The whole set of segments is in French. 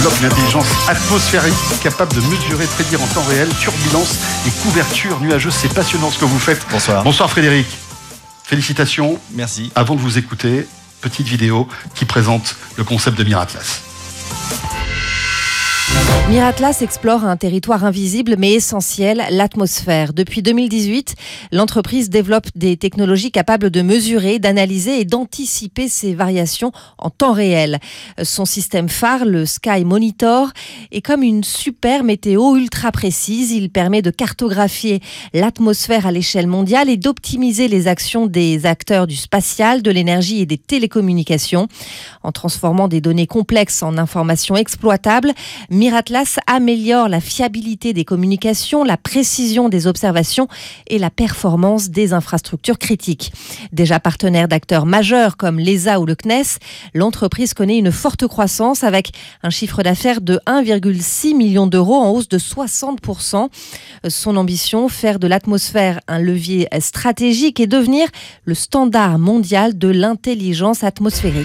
développe une intelligence atmosphérique capable de mesurer, de prédire en temps réel turbulences et couvertures nuageuses. C'est passionnant ce que vous faites. Bonsoir. Bonsoir Frédéric. Félicitations. Merci. Avant de vous écouter, petite vidéo qui présente le concept de Miratlas. Miratlas explore un territoire invisible mais essentiel, l'atmosphère. Depuis 2018, l'entreprise développe des technologies capables de mesurer, d'analyser et d'anticiper ces variations en temps réel. Son système phare, le Sky Monitor, est comme une super météo ultra précise. Il permet de cartographier l'atmosphère à l'échelle mondiale et d'optimiser les actions des acteurs du spatial, de l'énergie et des télécommunications. En transformant des données complexes en informations exploitables, Miratlas améliore la fiabilité des communications, la précision des observations et la performance des infrastructures critiques. Déjà partenaire d'acteurs majeurs comme l'ESA ou le CNES, l'entreprise connaît une forte croissance avec un chiffre d'affaires de 1,6 million d'euros en hausse de 60%. Son ambition, faire de l'atmosphère un levier stratégique et devenir le standard mondial de l'intelligence atmosphérique.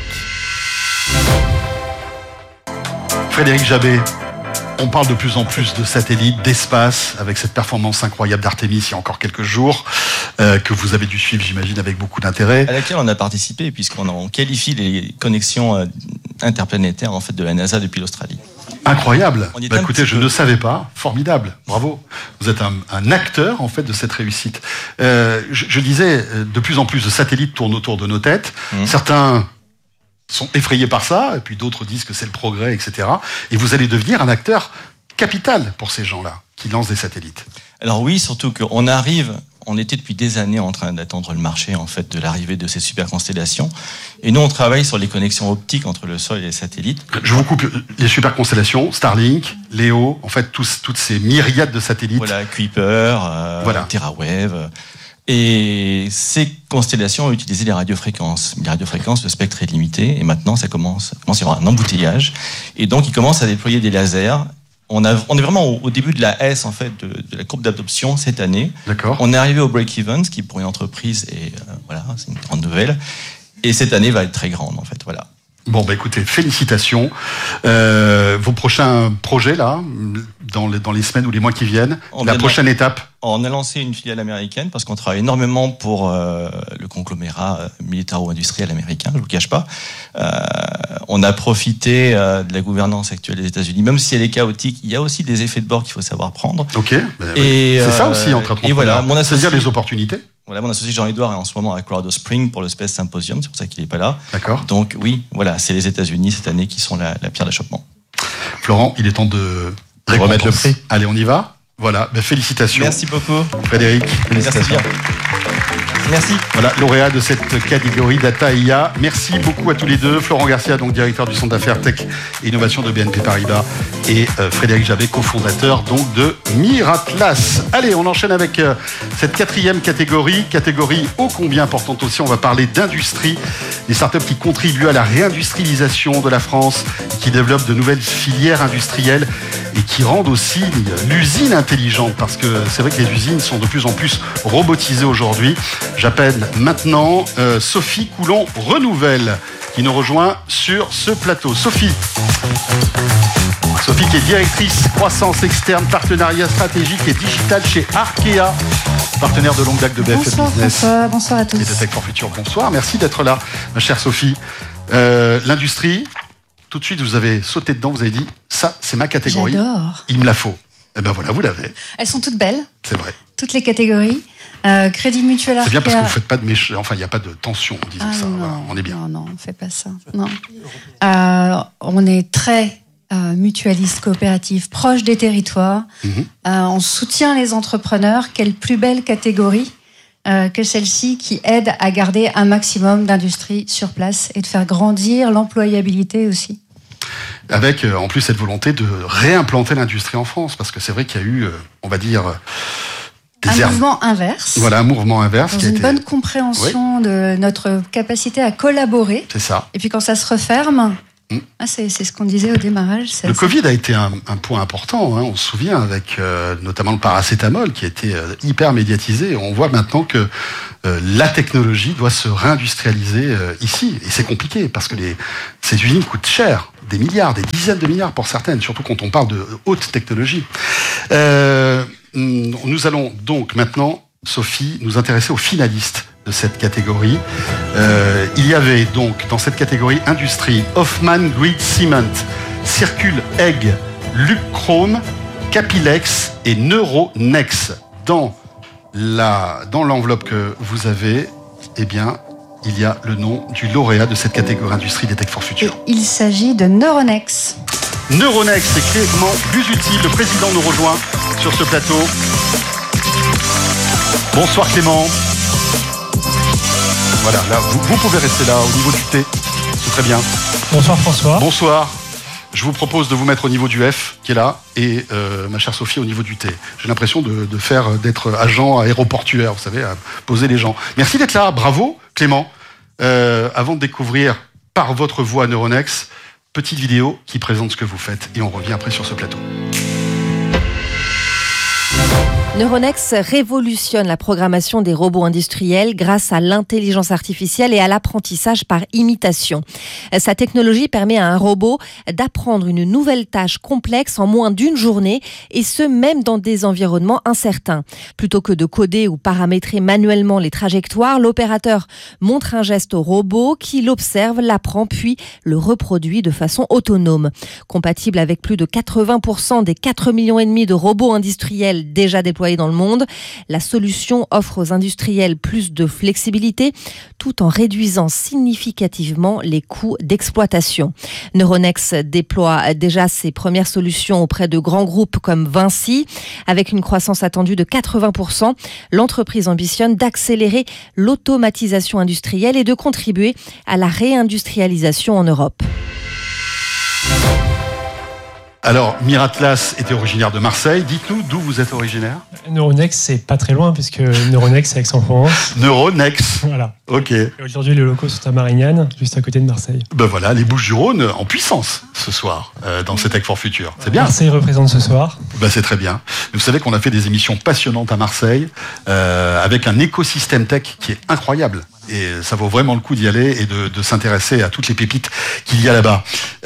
Frédéric Jabé, on parle de plus en plus de satellites, d'espace, avec cette performance incroyable d'Artemis il y a encore quelques jours, que vous avez dû suivre, j'imagine, avec beaucoup d'intérêt. À laquelle on a participé, puisqu'on qualifie les connexions interplanétaires en fait, de la NASA depuis l'Australie. Incroyable. Écoutez, je ne savais pas. Formidable. Bravo. Vous êtes un acteur, en fait, de cette réussite. Je disais, de plus en plus de satellites tournent autour de nos têtes. Certains sont effrayés par ça, et puis d'autres disent que c'est le progrès, etc. Et vous allez devenir un acteur capital pour ces gens-là qui lancent des satellites. Alors oui, surtout on était depuis des années en train d'attendre le marché en fait de l'arrivée de ces super constellations. Et nous, on travaille sur les connexions optiques entre le sol et les satellites. Je vous coupe. Les super constellations, Starlink, Léo, en fait, toutes ces myriades de satellites. Voilà, Kuiper, TerraWave. Et ces constellations ont utilisé les radiofréquences. Les radiofréquences, le spectre est limité, et maintenant ça commence à y avoir un embouteillage. Et donc ils commencent à déployer des lasers. On est vraiment au début de la S en fait de la courbe d'adoption cette année. D'accord. On est arrivé au break-even, ce qui pour une entreprise est c'est une grande nouvelle. Et cette année va être très grande en fait. Voilà. Bon, écoutez, félicitations. Vos prochains projets, là, dans les semaines ou les mois qui viennent, la prochaine étape? On a lancé une filiale américaine parce qu'on travaille énormément pour le conglomérat militaro-industriel américain, je ne vous cache pas. On a profité de la gouvernance actuelle des États-Unis, même si elle est chaotique, il y a aussi des effets de bord qu'il faut savoir prendre. Ok, c'est ça aussi entre entrepreneurs. Et voilà, c'est-à-dire les opportunités. Voilà, mon associé Jean-Édouard est en ce moment à Colorado Springs pour le Space Symposium, c'est pour ça qu'il n'est pas là. D'accord. Donc oui, voilà, c'est les États-Unis cette année qui sont la pierre d'achoppement. Florent, il est temps de remettre le prix. Allez, on y va. Voilà, félicitations. Merci beaucoup. Frédéric, félicitations. Merci. Voilà, lauréat de cette catégorie Data IA. Merci beaucoup à tous les deux. Florent Garcia, donc directeur du Centre d'affaires Tech et Innovation de BNP Paribas, et Frédéric Jabé, cofondateur donc de Miratlas. Allez, on enchaîne avec cette quatrième catégorie ô combien importante aussi. On va parler d'industrie, des startups qui contribuent à la réindustrialisation de la France, qui développent de nouvelles filières industrielles et qui rendent aussi l'usine intelligente, parce que c'est vrai que les usines sont de plus en plus robotisées aujourd'hui. J'appelle maintenant Sophie Coulon-Renouvelle qui nous rejoint sur ce plateau. Sophie qui est directrice croissance externe, partenariat stratégique et digital chez Arkea, partenaire de longue date de BFM Business. Bonsoir à tous. Et de Tech for Future. Bonsoir, merci d'être là, ma chère Sophie. L'industrie, tout de suite vous avez sauté dedans, vous avez dit ça c'est ma catégorie. J'adore. Il me la faut. Et ben voilà, vous l'avez. Elles sont toutes belles. C'est vrai. Toutes les catégories. Crédit Mutuel Arkea. C'est bien parce que vous ne faites pas de enfin il n'y a pas de tension en disant ça. Non, voilà, on est bien. Non, on ne fait pas ça. Non. On est très mutualiste, coopératif, proche des territoires. On soutient les entrepreneurs. Quelle plus belle catégorie que celle-ci qui aide à garder un maximum d'industrie sur place et de faire grandir l'employabilité aussi. Avec en plus cette volonté de réimplanter l'industrie en France, parce que c'est vrai qu'il y a eu, on va dire, mouvement inverse. Voilà, un mouvement inverse. Dans une bonne compréhension de notre capacité à collaborer. C'est ça. Et puis quand ça se referme, c'est ce qu'on disait au démarrage. Le Covid a été un point important, hein, on se souvient, avec notamment le paracétamol qui a été hyper médiatisé. On voit maintenant que la technologie doit se réindustrialiser ici. Et c'est compliqué parce que ces usines coûtent cher. des milliards, des dizaines de milliards pour certaines, surtout quand on parle de haute technologie. Nous allons donc maintenant, Sophie, nous intéresser aux finalistes de cette catégorie. Il y avait donc dans cette catégorie industrie Hoffmann Grid Cement, Circule Egg, Luchrome, Capilex et Neuronex. Dans l'enveloppe que vous avez, eh bien, il y a le nom du lauréat de cette catégorie industrie des Tech for Future. Il s'agit de Neuronex. Neuronex, c'est Clément Busutil, le président nous rejoint sur ce plateau. Bonsoir Clément. Voilà, là, vous pouvez rester là au niveau du T, c'est très bien. Bonsoir François. Bonsoir. Je vous propose de vous mettre au niveau du F, qui est là, et ma chère Sophie au niveau du T. J'ai l'impression d'être agent aéroportuaire, vous savez, à poser les gens. Merci d'être là, bravo Clément. Avant de découvrir par votre voix Neuronex, petite vidéo qui présente ce que vous faites, et on revient après sur ce plateau. Neuronex révolutionne la programmation des robots industriels grâce à l'intelligence artificielle et à l'apprentissage par imitation. Sa technologie permet à un robot d'apprendre une nouvelle tâche complexe en moins d'une journée, et ce même dans des environnements incertains. Plutôt que de coder ou paramétrer manuellement les trajectoires, l'opérateur montre un geste au robot qui l'observe, l'apprend puis le reproduit de façon autonome. Compatible avec plus de 80% des 4,5 millions de robots industriels déjà déployés dans le monde, la solution offre aux industriels plus de flexibilité tout en réduisant significativement les coûts d'exploitation. Neuronex déploie déjà ses premières solutions auprès de grands groupes comme Vinci. Avec une croissance attendue de 80%, l'entreprise ambitionne d'accélérer l'automatisation industrielle et de contribuer à la réindustrialisation en Europe. Alors, Miratlas était originaire de Marseille. Dites-nous d'où vous êtes originaire. Neuronex, c'est pas très loin, puisque Neuronex, c'est Aix-en-Provence. Neuronex. Voilà. Ok. Et aujourd'hui, les locaux sont à Marignane, juste à côté de Marseille. Ben voilà, les Bouches-du-Rhône en puissance ce soir, dans ces Tech for Future. C'est bien. Marseille représente ce soir. Ben c'est très bien. Vous savez qu'on a fait des émissions passionnantes à Marseille, avec un écosystème tech qui est incroyable. Et ça vaut vraiment le coup d'y aller et de s'intéresser à toutes les pépites qu'il y a là-bas.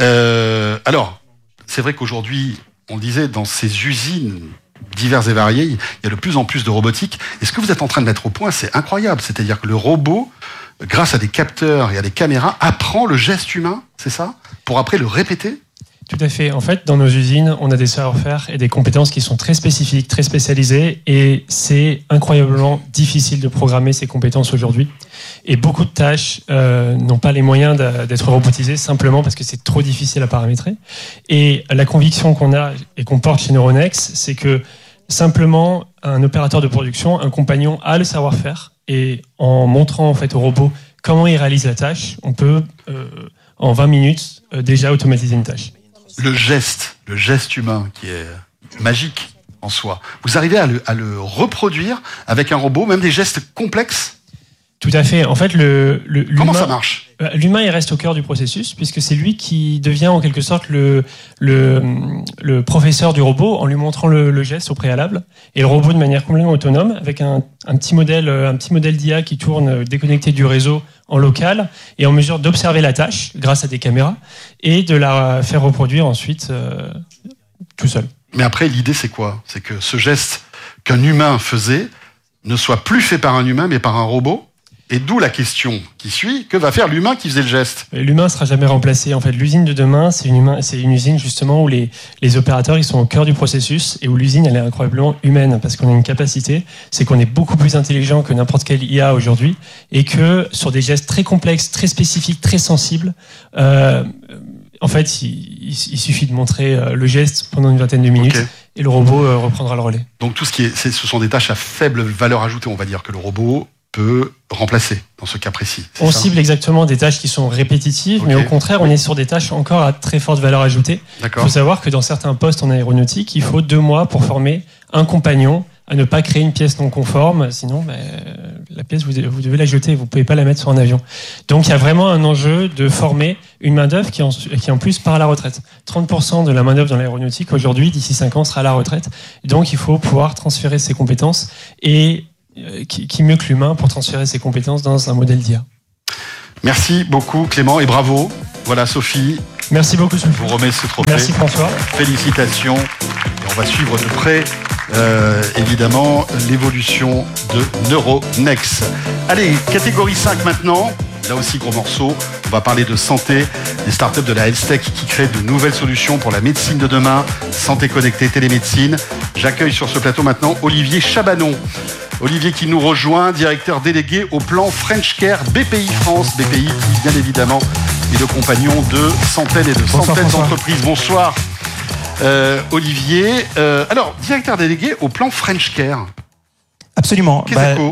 Alors, c'est vrai qu'aujourd'hui, on le disait, dans ces usines diverses et variées, il y a de plus en plus de robotique. Et ce que vous êtes en train de mettre au point, c'est incroyable. C'est-à-dire que le robot, grâce à des capteurs et à des caméras, apprend le geste humain, c'est ça ? Pour après le répéter ? Tout à fait. En fait, dans nos usines, on a des savoir-faire et des compétences qui sont très spécifiques, très spécialisées, et c'est incroyablement difficile de programmer ces compétences aujourd'hui. Et beaucoup de tâches n'ont pas les moyens d'être robotisées simplement parce que c'est trop difficile à paramétrer. Et la conviction qu'on a et qu'on porte chez Neuronex, c'est que simplement un opérateur de production, un compagnon, a le savoir-faire, et en montrant en fait au robot comment il réalise la tâche, on peut en 20 minutes déjà automatiser une tâche. Le geste humain qui est magique en soi. Vous arrivez à le reproduire avec un robot, même des gestes complexes ? Tout à fait. En fait, l'humain, comment ça marche ? L'humain, il reste au cœur du processus, puisque c'est lui qui devient en quelque sorte le professeur du robot en lui montrant le geste au préalable. Et le robot, de manière complètement autonome, avec un petit modèle d'IA qui tourne déconnecté du réseau en local, et en mesure d'observer la tâche grâce à des caméras et de la faire reproduire ensuite tout seul. Mais après, l'idée, c'est quoi ? C'est que ce geste qu'un humain faisait ne soit plus fait par un humain, mais par un robot ? Et d'où la question qui suit, que va faire l'humain qui faisait le geste ? L'humain ne sera jamais remplacé. En fait, l'usine de demain, c'est une usine justement où les opérateurs ils sont au cœur du processus, et où l'usine elle est incroyablement humaine, parce qu'on a une capacité, c'est qu'on est beaucoup plus intelligent que n'importe quel IA aujourd'hui, et que sur des gestes très complexes, très spécifiques, très sensibles, en fait, il suffit de montrer le geste pendant une vingtaine de minutes, okay, et le robot reprendra le relais. Donc tout ce sont des tâches à faible valeur ajoutée, on va dire, que le robot peut remplacer dans ce cas précis. On cible exactement des tâches qui sont répétitives, okay, mais au contraire, on est sur des tâches encore à très forte valeur ajoutée. Il faut savoir que dans certains postes en aéronautique, il faut 2 mois pour former un compagnon à ne pas créer une pièce non conforme, sinon la pièce, vous devez la jeter, vous ne pouvez pas la mettre sur un avion. Donc il y a vraiment un enjeu de former une main-d'œuvre qui en plus part à la retraite. 30% de la main-d'œuvre dans l'aéronautique aujourd'hui, d'ici 5 ans, sera à la retraite. Donc il faut pouvoir transférer ses compétences, et qui mieux que l'humain pour transférer ses compétences dans un modèle d'IA. Merci beaucoup Clément, et bravo. Voilà Sophie, Merci beaucoup. Je vous remets ce trophée. Merci François. Félicitations. Et on va suivre de près, évidemment, l'évolution de Neuronext. Allez, catégorie 5 maintenant. Là aussi, gros morceau. On va parler de santé, des startups de la health tech qui créent de nouvelles solutions pour la médecine de demain, santé connectée, télémédecine. J'accueille sur ce plateau maintenant Olivier Chabanon. Olivier qui nous rejoint, directeur délégué au plan French Care BPI France. BPI qui, bien évidemment, est le compagnon de centaines et de centaines d'entreprises. Bonsoir. Olivier. Alors, directeur délégué au plan French Care. Absolument.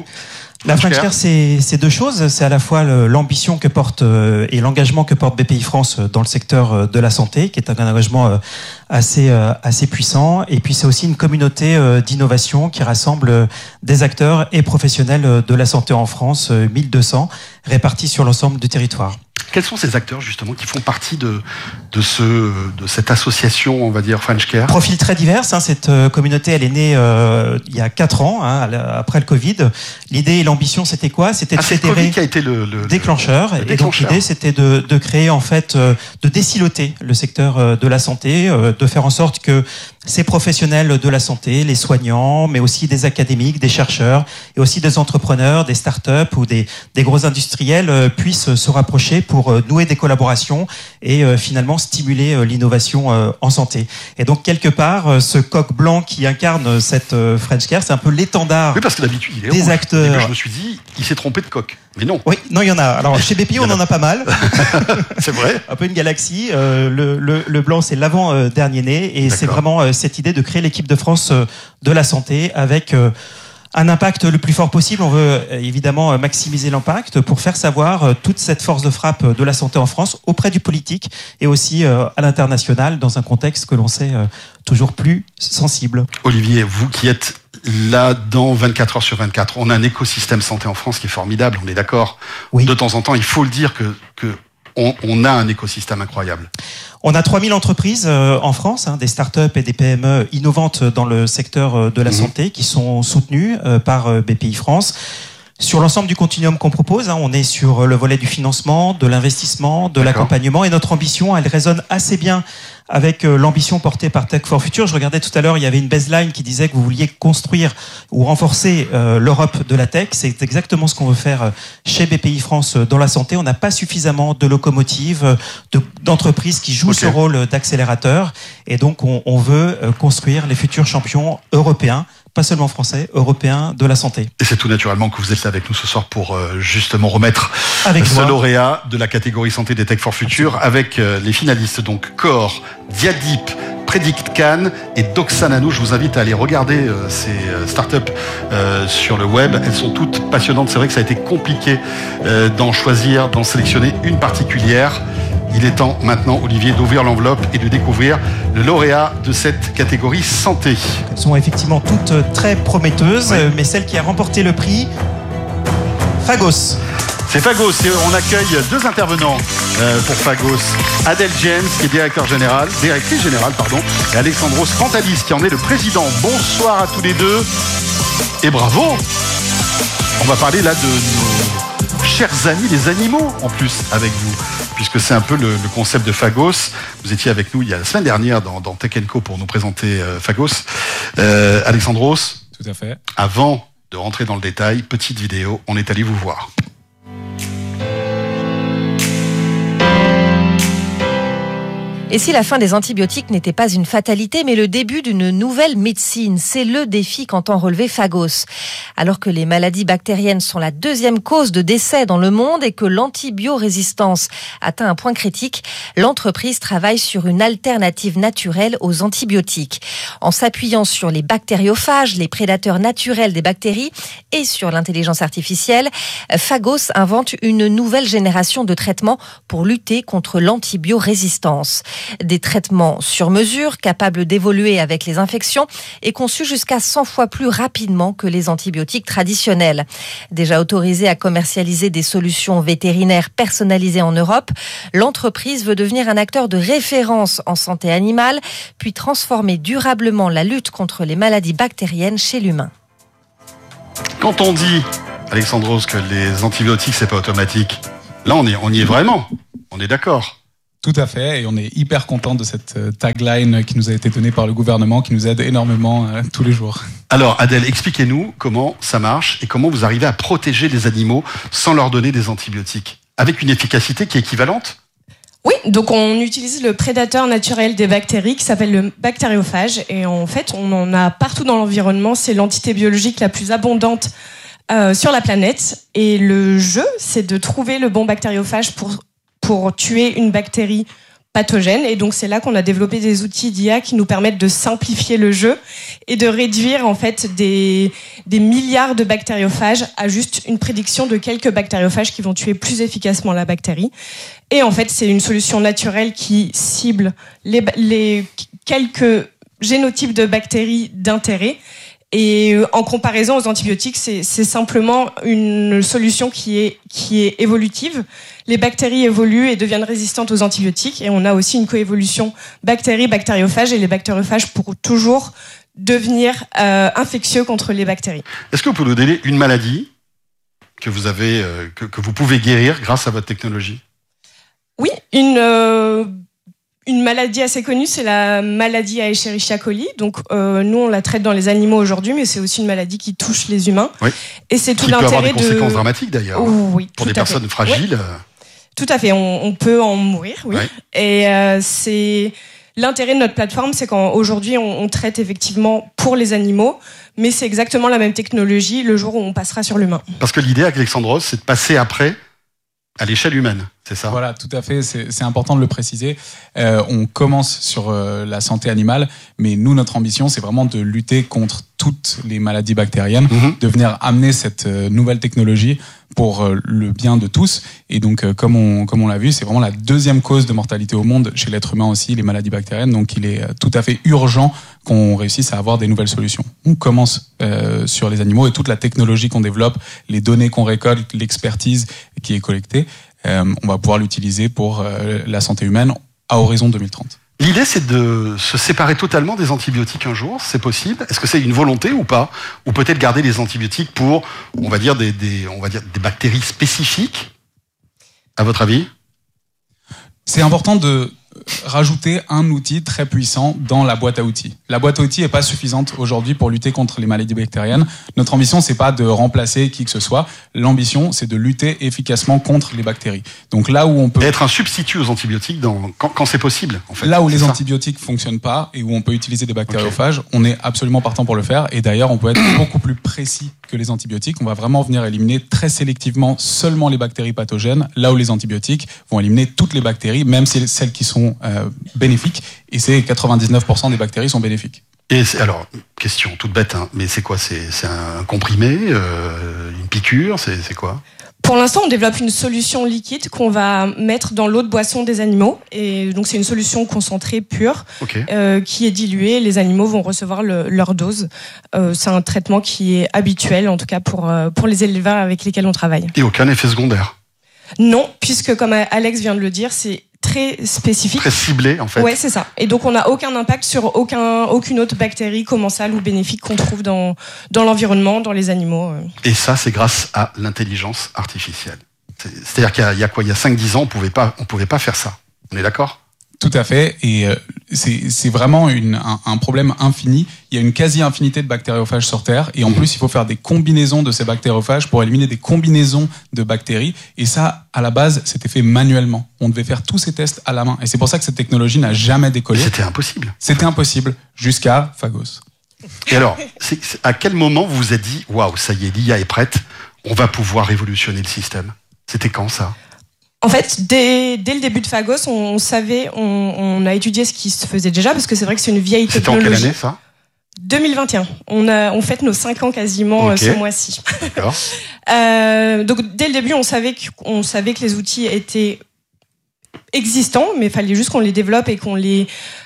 La French Care, c'est deux choses. C'est à la fois l'ambition que porte et l'engagement que porte BPI France dans le secteur de la santé, qui est un engagement assez puissant. Et puis c'est aussi une communauté d'innovation qui rassemble des acteurs et professionnels de la santé en France, 1200, répartis sur l'ensemble du territoire. Quels sont ces acteurs justement qui font partie de cette association, on va dire, French Care ? Profil très divers. Cette communauté, elle est née il y a 4 ans, après le Covid. L'idée et l'ambition, c'était quoi ? C'était de fédérer. C'est le Covid qui a été le déclencheur. Et donc l'idée, c'était de créer en fait, de désiloter le secteur de la santé, de faire en sorte que ces professionnels de la santé, les soignants, mais aussi des académiques, des chercheurs, et aussi des entrepreneurs, des startups ou des gros industriels puissent se rapprocher pour nouer des collaborations et finalement stimuler l'innovation en santé. Et donc quelque part, ce coq blanc qui incarne cette French Care, c'est un peu l'étendard. Oui, parce que d'habitude, il est des rouge. acteurs. Je me suis dit, il s'est trompé de coq. Mais non. Oui, non, il y en a. Alors chez BPI, on en a pas mal. C'est vrai. Un peu une galaxie. Le blanc, c'est l'avant-dernier né, et c'est vraiment cette idée de créer l'équipe de France de la santé avec un impact le plus fort possible. On veut évidemment maximiser l'impact pour faire savoir toute cette force de frappe de la santé en France auprès du politique et aussi à l'international dans un contexte que l'on sait toujours plus sensible. Olivier, vous qui êtes là dans 24 heures sur 24, on a un écosystème santé en France qui est formidable, on est d'accord. Oui. De temps en temps, il faut le dire on a un écosystème incroyable. On a 3000 entreprises en France, des startups et des PME innovantes dans le secteur de la santé qui sont soutenues par BPI France. Sur l'ensemble du continuum qu'on propose, on est sur le volet du financement, de l'investissement, de l'accompagnement, et notre ambition, elle résonne assez bien avec l'ambition portée par Tech for Future. Je regardais tout à l'heure, il y avait une baseline qui disait que vous vouliez construire ou renforcer l'Europe de la tech. C'est exactement ce qu'on veut faire chez BPI France dans la santé. On n'a pas suffisamment de locomotives, d'entreprises qui jouent ce rôle d'accélérateur, et donc on veut construire les futurs champions européens, pas seulement français, européens de la santé. Et c'est tout naturellement que vous êtes là avec nous ce soir pour justement remettre ce lauréat de la catégorie santé des Tech for Future avec les finalistes, donc Core, Diadip, Predict Can et Doxanano. Je vous invite à aller regarder ces startups sur le web. Elles sont toutes passionnantes. C'est vrai que ça a été compliqué d'en choisir, d'en sélectionner une particulière. Il est temps maintenant, Olivier, d'ouvrir l'enveloppe et de découvrir le lauréat de cette catégorie santé. Elles sont effectivement toutes très prometteuses, mais celle qui a remporté le prix, Phagos. C'est Phagos, et on accueille 2 intervenants pour Phagos. Adèle James, qui est directrice générale, et Alexandros Pantalis, qui en est le président. Bonsoir à tous les deux, et bravo. On va parler là de nos chers amis les animaux, en plus, avec vous, puisque c'est un peu le concept de Phagos. Vous étiez avec nous il y a la semaine dernière dans Tech & Co pour nous présenter Phagos. Alexandros. Tout à fait. Avant de rentrer dans le détail, petite vidéo, on est allé vous voir. Et si la fin des antibiotiques n'était pas une fatalité, mais le début d'une nouvelle médecine, c'est le défi qu'entend relever Phagos. Alors que les maladies bactériennes sont la 2e cause de décès dans le monde et que l'antibiorésistance atteint un point critique, l'entreprise travaille sur une alternative naturelle aux antibiotiques. En s'appuyant sur les bactériophages, les prédateurs naturels des bactéries, et sur l'intelligence artificielle, Phagos invente une nouvelle génération de traitements pour lutter contre l'antibiorésistance. Des traitements sur mesure, capables d'évoluer avec les infections et conçus jusqu'à 100 fois plus rapidement que les antibiotiques traditionnels. Déjà autorisée à commercialiser des solutions vétérinaires personnalisées en Europe, l'entreprise veut devenir un acteur de référence en santé animale, puis transformer durablement la lutte contre les maladies bactériennes chez l'humain. Quand on dit, Alexandros, que les antibiotiques, c'est pas automatique, là, on y est vraiment. On est d'accord. Tout à fait, et on est hyper content de cette tagline qui nous a été donnée par le gouvernement, qui nous aide énormément tous les jours. Alors Adèle, expliquez-nous comment ça marche et comment vous arrivez à protéger les animaux sans leur donner des antibiotiques, avec une efficacité qui est équivalente ? Oui, donc on utilise le prédateur naturel des bactéries qui s'appelle le bactériophage, et en fait on en a partout dans l'environnement, c'est l'entité biologique la plus abondante sur la planète, et le jeu c'est de trouver le bon bactériophage pour tuer une bactérie pathogène, et donc c'est là qu'on a développé des outils d'IA qui nous permettent de simplifier le jeu et de réduire en fait des milliards de bactériophages à juste une prédiction de quelques bactériophages qui vont tuer plus efficacement la bactérie. Et en fait c'est une solution naturelle qui cible les quelques génotypes de bactéries d'intérêt. Et en comparaison aux antibiotiques, c'est simplement une solution qui est évolutive. Les bactéries évoluent et deviennent résistantes aux antibiotiques, et on a aussi une coévolution bactéries-bactériophages, et les bactériophages pourront toujours devenir infectieux contre les bactéries. Est-ce que vous pouvez nous donner une maladie que vous avez, que vous pouvez guérir grâce à votre technologie ? Oui, une maladie assez connue, c'est la maladie à Escherichia coli. Donc, nous, on la traite dans les animaux aujourd'hui, mais c'est aussi une maladie qui touche les humains. Oui. Et c'est tout qui l'intérêt peut avoir des conséquences dramatiques, d'ailleurs. Oui, pour des personnes fragiles. Oui. Tout à fait, on peut en mourir, oui. Ouais. Et c'est l'intérêt de notre plateforme, c'est qu'aujourd'hui, on traite effectivement pour les animaux, mais c'est exactement la même technologie le jour où on passera sur l'humain. Parce que l'idée, avec Alexandros, c'est de passer après à l'échelle humaine, c'est ça ? Voilà, tout à fait, c'est important de le préciser. On commence sur la santé animale, mais nous, notre ambition, c'est vraiment de lutter contre toutes les maladies bactériennes, de venir amener cette nouvelle technologie pour le bien de tous. Et donc, comme on l'a vu, c'est vraiment la deuxième cause de mortalité au monde, chez l'être humain aussi, les maladies bactériennes. Donc, il est tout à fait urgent qu'on réussisse à avoir des nouvelles solutions. On commence sur les animaux, et toute la technologie qu'on développe, les données qu'on récolte, l'expertise qui est collectée, on va pouvoir l'utiliser pour la santé humaine à horizon 2030. L'idée, c'est de se séparer totalement des antibiotiques un jour, c'est possible ? Est-ce que c'est une volonté ou pas ? Ou peut-être garder les antibiotiques pour, on va dire, des bactéries spécifiques, à votre avis ? C'est important de rajouter un outil très puissant dans la boîte à outils. La boîte à outils n'est pas suffisante aujourd'hui pour lutter contre les maladies bactériennes. Notre ambition, c'est pas de remplacer qui que ce soit. L'ambition, c'est de lutter efficacement contre les bactéries. Donc là où on peut être un substitut aux antibiotiques quand c'est possible, en fait. Là où les antibiotiques fonctionnent pas et où on peut utiliser des bactériophages, on est absolument partant pour le faire. Et d'ailleurs, on peut être beaucoup plus précis que les antibiotiques. On va vraiment venir éliminer très sélectivement seulement les bactéries pathogènes, là où les antibiotiques vont éliminer toutes les bactéries, même celles qui sont bénéfiques. Et c'est 99% des bactéries sont bénéfiques. Et alors, question toute bête, hein, mais c'est quoi ? C'est un comprimé, une piqûre, c'est quoi ? Pour l'instant, on développe une solution liquide qu'on va mettre dans l'eau de boisson des animaux. Et donc, c'est une solution concentrée pure, qui est diluée. Les animaux vont recevoir leur dose. C'est un traitement qui est habituel, en tout cas pour les éleveurs avec lesquels on travaille. Et aucun effet secondaire ? Non, puisque comme Alex vient de le dire, c'est très spécifique. Très ciblé, en fait. Ouais, c'est ça. Et donc, on n'a aucun impact sur aucune autre bactérie commensale ou bénéfique qu'on trouve dans l'environnement, dans les animaux. Et ça, c'est grâce à l'intelligence artificielle. C'est-à-dire qu'il y a quoi ? Il y a 5-10 ans, on pouvait pas faire ça. On est d'accord ? Tout à fait, et c'est vraiment un problème infini. Il y a une quasi-infinité de bactériophages sur Terre, et en plus, il faut faire des combinaisons de ces bactériophages pour éliminer des combinaisons de bactéries. Et ça, à la base, c'était fait manuellement. On devait faire tous ces tests à la main. Et c'est pour ça que cette technologie n'a jamais décollé. C'était impossible. C'était impossible, jusqu'à Phagos. Et alors, à quel moment vous vous êtes dit, waouh, ça y est, l'IA est prête, on va pouvoir révolutionner le système ? C'était quand ça ? En fait, dès le début de Phagos, on savait, on a étudié ce qui se faisait déjà, parce que c'est vrai que c'est une vieille technologie. C'était en quelle année, ça ? 2021. On fête nos 5 ans quasiment ce mois-ci. D'accord. Donc, dès le début, on savait que les outils étaient existants, mais il fallait juste qu'on les développe et qu'on les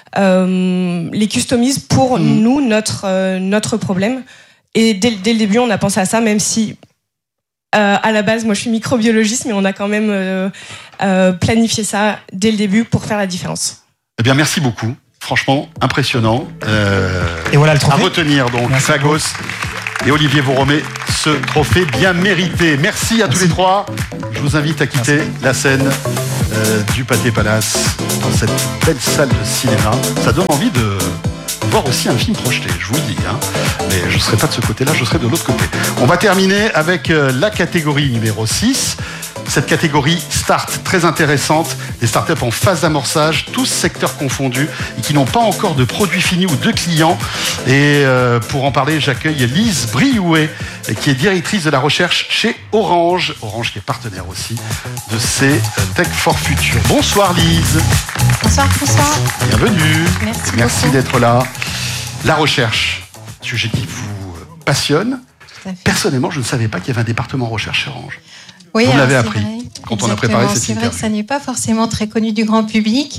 customise pour nous, notre problème. Et dès le début, on a pensé à ça, même si... à la base, moi je suis microbiologiste, mais on a quand même planifié ça dès le début pour faire la différence. Eh bien, merci beaucoup. Franchement, impressionnant. Et voilà le trophée. À retenir donc Phagos et Olivier vous remet ce trophée bien mérité. Merci à tous les trois. Je vous invite à quitter la scène. du Pathé Palace, dans cette belle salle de cinéma. Ça donne envie de voir aussi un film projeté, je vous le dis. Mais je ne serai pas de ce côté-là, je serai de l'autre côté. On va terminer avec la catégorie numéro 6. Cette catégorie Start, très intéressante, des startups en phase d'amorçage, tous secteurs confondus, et qui n'ont pas encore de produits finis ou de clients. Et pour en parler, j'accueille Lise Briouet, qui est directrice de la recherche chez Orange. Orange qui est partenaire aussi de ces Tech for Future. Bonsoir Lise. Bonsoir François. Bienvenue. Merci d'être là. La recherche, sujet qui vous passionne. Personnellement, je ne savais pas qu'il y avait un département recherche chez Orange. Oui, vous l'avez appris quand on a préparé cette interview. C'est vrai que ça n'est pas forcément très connu du grand public.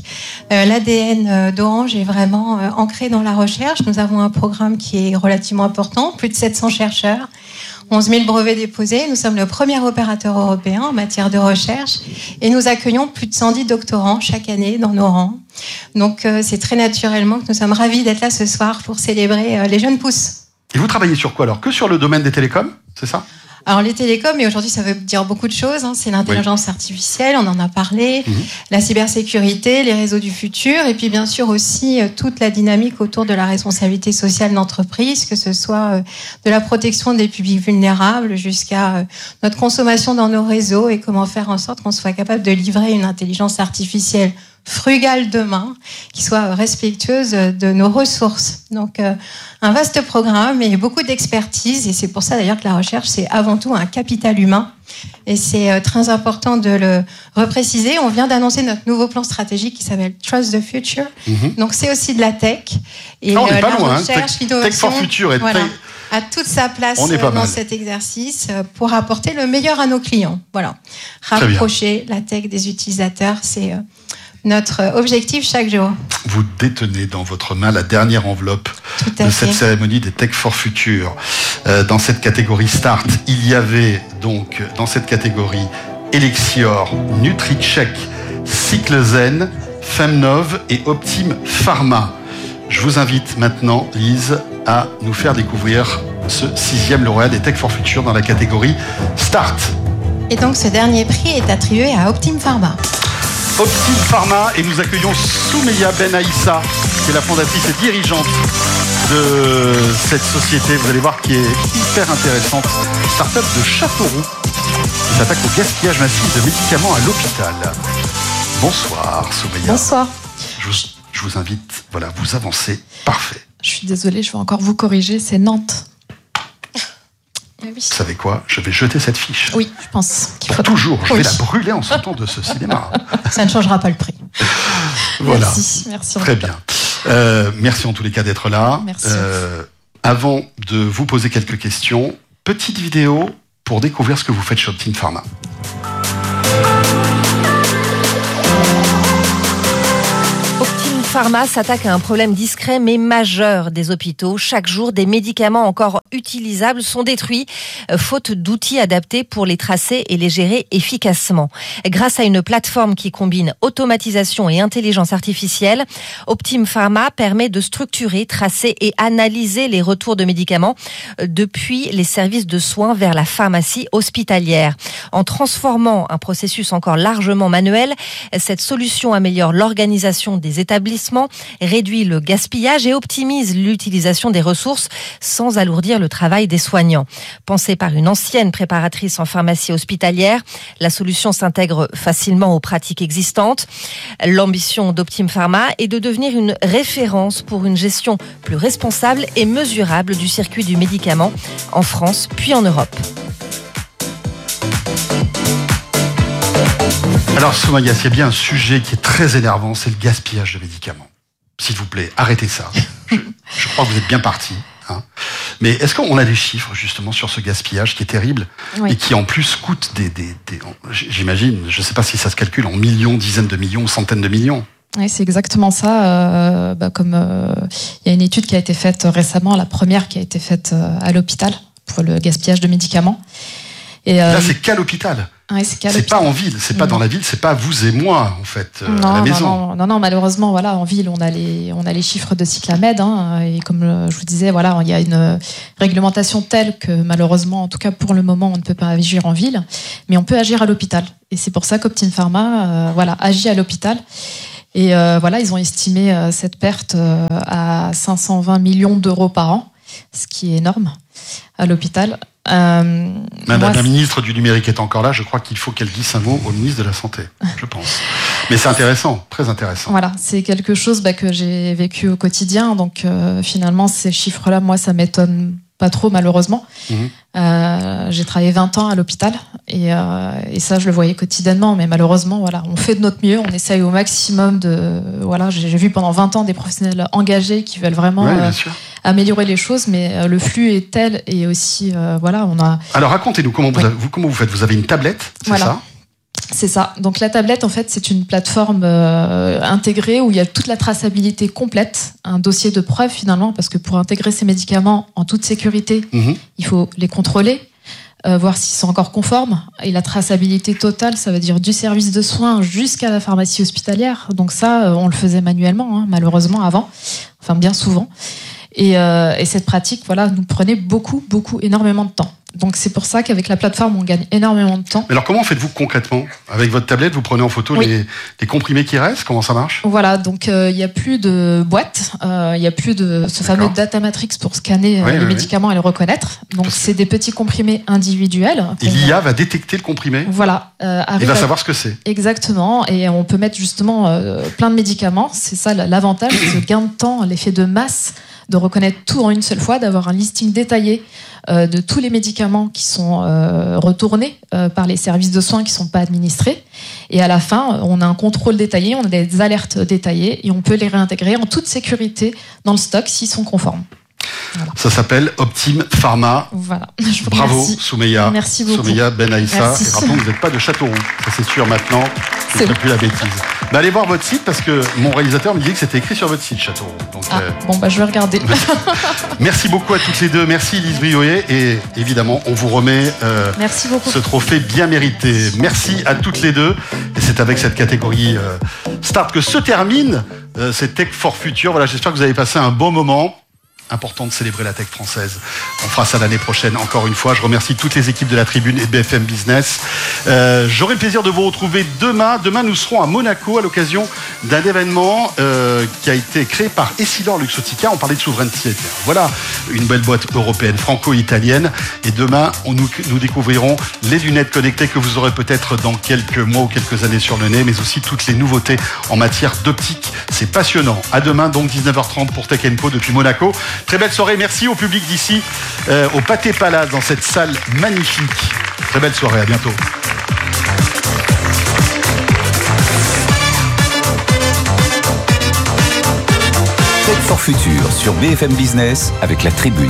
L'ADN d'Orange est vraiment ancré dans la recherche. Nous avons un programme qui est relativement important, plus de 700 chercheurs, 11 000 brevets déposés. Nous sommes le premier opérateur européen en matière de recherche et nous accueillons plus de 110 doctorants chaque année dans nos rangs. Donc c'est très naturellement que nous sommes ravis d'être là ce soir pour célébrer les jeunes pousses. Et vous travaillez sur quoi alors? Que sur le domaine des télécoms, c'est ça? Alors les télécoms, et aujourd'hui ça veut dire beaucoup de choses, c'est l'intelligence artificielle, on en a parlé, la cybersécurité, les réseaux du futur, et puis bien sûr aussi toute la dynamique autour de la responsabilité sociale d'entreprise, que ce soit de la protection des publics vulnérables jusqu'à notre consommation dans nos réseaux et comment faire en sorte qu'on soit capable de livrer une intelligence artificielle frugale demain, qui soit respectueuse de nos ressources. Donc un vaste programme et beaucoup d'expertise, et c'est pour ça d'ailleurs que la recherche c'est avant tout un capital humain, et c'est très important de le repréciser. On vient d'annoncer notre nouveau plan stratégique qui s'appelle Trust the Future, donc c'est aussi de la tech, et on n'est pas la loin, recherche, Tech for Future et voilà, a toute sa place dans cet exercice pour apporter le meilleur à nos clients. Voilà, rapprocher la tech des utilisateurs, c'est notre objectif chaque jour. Vous détenez dans votre main la dernière enveloppe de cette cérémonie des Tech for Future. Dans cette catégorie Start, il y avait donc dans cette catégorie Elixior, NutriCheck, Cyclezen, Femnov et Optim Pharma. Je vous invite maintenant, Lise, à nous faire découvrir ce 6e lauréat des Tech for Future dans la catégorie Start. Et donc ce dernier prix est attribué à Optim Pharma. Optim Pharma, et nous accueillons Soumeya Ben Aïssa, qui est la fondatrice et dirigeante de cette société, vous allez voir, qui est hyper intéressante. Start-up de Châteauroux, qui s'attaque au gaspillage massif de médicaments à l'hôpital. Bonsoir Soumeya. Bonsoir. Je vous invite, voilà, vous avancez, parfait. Je suis désolée, je vais encore vous corriger, c'est Nantes. Vous savez quoi? Je vais jeter cette fiche. Oui, je pense qu'il faut toujours. Je vais la brûler en sortant de ce cinéma. Ça ne changera pas le prix. Voilà. Merci. Très bien. Merci en tous les cas d'être là. Merci. Avant de vous poser quelques questions, petite vidéo pour découvrir ce que vous faites chez Optim Pharma. Pharma s'attaque à un problème discret mais majeur des hôpitaux. Chaque jour, des médicaments encore utilisables sont détruits, faute d'outils adaptés pour les tracer et les gérer efficacement. Grâce à une plateforme qui combine automatisation et intelligence artificielle, Optim Pharma permet de structurer, tracer et analyser les retours de médicaments depuis les services de soins vers la pharmacie hospitalière. En transformant un processus encore largement manuel, cette solution améliore l'organisation des établissements, réduit le gaspillage et optimise l'utilisation des ressources sans alourdir le travail des soignants. Pensée par une ancienne préparatrice en pharmacie hospitalière, la solution s'intègre facilement aux pratiques existantes. L'ambition d'Optim Pharma est de devenir une référence pour une gestion plus responsable et mesurable du circuit du médicament en France puis en Europe. Alors Soumeya, il y a bien un sujet qui est très énervant, c'est le gaspillage de médicaments. S'il vous plaît, arrêtez ça. Je crois que vous êtes bien parti. Mais est-ce qu'on a des chiffres justement sur ce gaspillage qui est terrible et qui en plus coûte j'imagine, je ne sais pas si ça se calcule en millions, dizaines de millions, centaines de millions. Oui, c'est exactement ça. Il y a une étude qui a été faite récemment, la première qui a été faite à l'hôpital pour le gaspillage de médicaments. Et là, c'est qu'à l'hôpital. Ouais, c'est pas en ville, c'est pas dans la ville, c'est pas vous et moi en fait à la maison. Non, malheureusement, voilà, en ville, on a les chiffres de Cyclamed, hein, et comme je vous disais, voilà, il y a une réglementation telle que malheureusement, en tout cas pour le moment, on ne peut pas agir en ville, mais on peut agir à l'hôpital. Et c'est pour ça qu'Optime Pharma, agit à l'hôpital. Et ils ont estimé cette perte à 520 millions d'euros par an, ce qui est énorme à l'hôpital. Madame la ministre du numérique est encore là, je crois qu'il faut qu'elle dise un mot au ministre de la Santé, je pense. Mais c'est intéressant, très intéressant. Voilà, c'est quelque chose que j'ai vécu au quotidien, donc finalement ces chiffres-là, moi ça m'étonne pas trop malheureusement. J'ai travaillé 20 ans à l'hôpital et ça je le voyais quotidiennement, mais malheureusement on fait de notre mieux, on essaye au maximum j'ai vu pendant 20 ans des professionnels engagés qui veulent vraiment améliorer les choses, mais le flux est tel et aussi on a... Alors racontez-nous comment vous faites, vous avez une tablette, c'est ça ? C'est ça. Donc la tablette, en fait, c'est une plateforme intégrée où il y a toute la traçabilité complète, un dossier de preuve finalement, parce que pour intégrer ces médicaments en toute sécurité, il faut les contrôler, voir s'ils sont encore conformes. Et la traçabilité totale, ça veut dire du service de soins jusqu'à la pharmacie hospitalière. Donc ça, on le faisait manuellement, hein, malheureusement avant, enfin bien souvent. Et cette pratique, nous prenait énormément de temps. Donc c'est pour ça qu'avec la plateforme, on gagne énormément de temps. Mais alors comment faites-vous concrètement ? Avec votre tablette, vous prenez en photo les comprimés qui restent ? Comment ça marche ? Voilà, donc il n'y a plus de boîte, il n'y a plus de ce fameux data matrix pour scanner les médicaments et les reconnaître. Donc c'est des petits comprimés individuels. Et l'IA va détecter le comprimé ? Voilà. Il va savoir ce que c'est. Exactement, et on peut mettre justement plein de médicaments. C'est ça l'avantage, ce gain de temps, l'effet de masse, de reconnaître tout en une seule fois, d'avoir un listing détaillé de tous les médicaments qui sont retournés par les services de soins qui ne sont pas administrés. Et à la fin, on a un contrôle détaillé, on a des alertes détaillées et on peut les réintégrer en toute sécurité dans le stock s'ils sont conformes. Voilà. Ça s'appelle Optime Pharma. Voilà. Bravo, remercie. Soumeya. Merci beaucoup. Soumeya Ben Aïssa. Et rappelons que vous n'êtes pas de Châteauroux. Ça, c'est sûr maintenant. Je ne ferai plus la bêtise. Allez voir votre site parce que mon réalisateur me disait que c'était écrit sur votre site, Châteauroux. Donc, je vais regarder. Merci beaucoup à toutes les deux. Merci Lise Brioyer. Et évidemment, on vous remet Merci beaucoup. Ce trophée bien mérité. Merci à toutes les deux. Et c'est avec cette catégorie Start que se termine cette Tech for Future. Voilà, j'espère que vous avez passé un bon moment. Important de célébrer la tech française. On fera ça l'année prochaine, encore une fois. Je remercie toutes les équipes de la Tribune et de BFM Business. J'aurai le plaisir de vous retrouver demain. Demain, nous serons à Monaco à l'occasion d'un événement qui a été créé par Essilor Luxottica. On parlait de souveraineté. Voilà une belle boîte européenne, franco-italienne. Et demain, nous découvrirons les lunettes connectées que vous aurez peut-être dans quelques mois ou quelques années sur le nez, mais aussi toutes les nouveautés en matière d'optique. C'est passionnant. À demain, donc 19h30 pour Tech & Co depuis Monaco. Très belle soirée, merci au public d'ici, au Pâté Palace, dans cette salle magnifique. Très belle soirée, à bientôt. Tech for Future sur BFM Business avec la Tribune.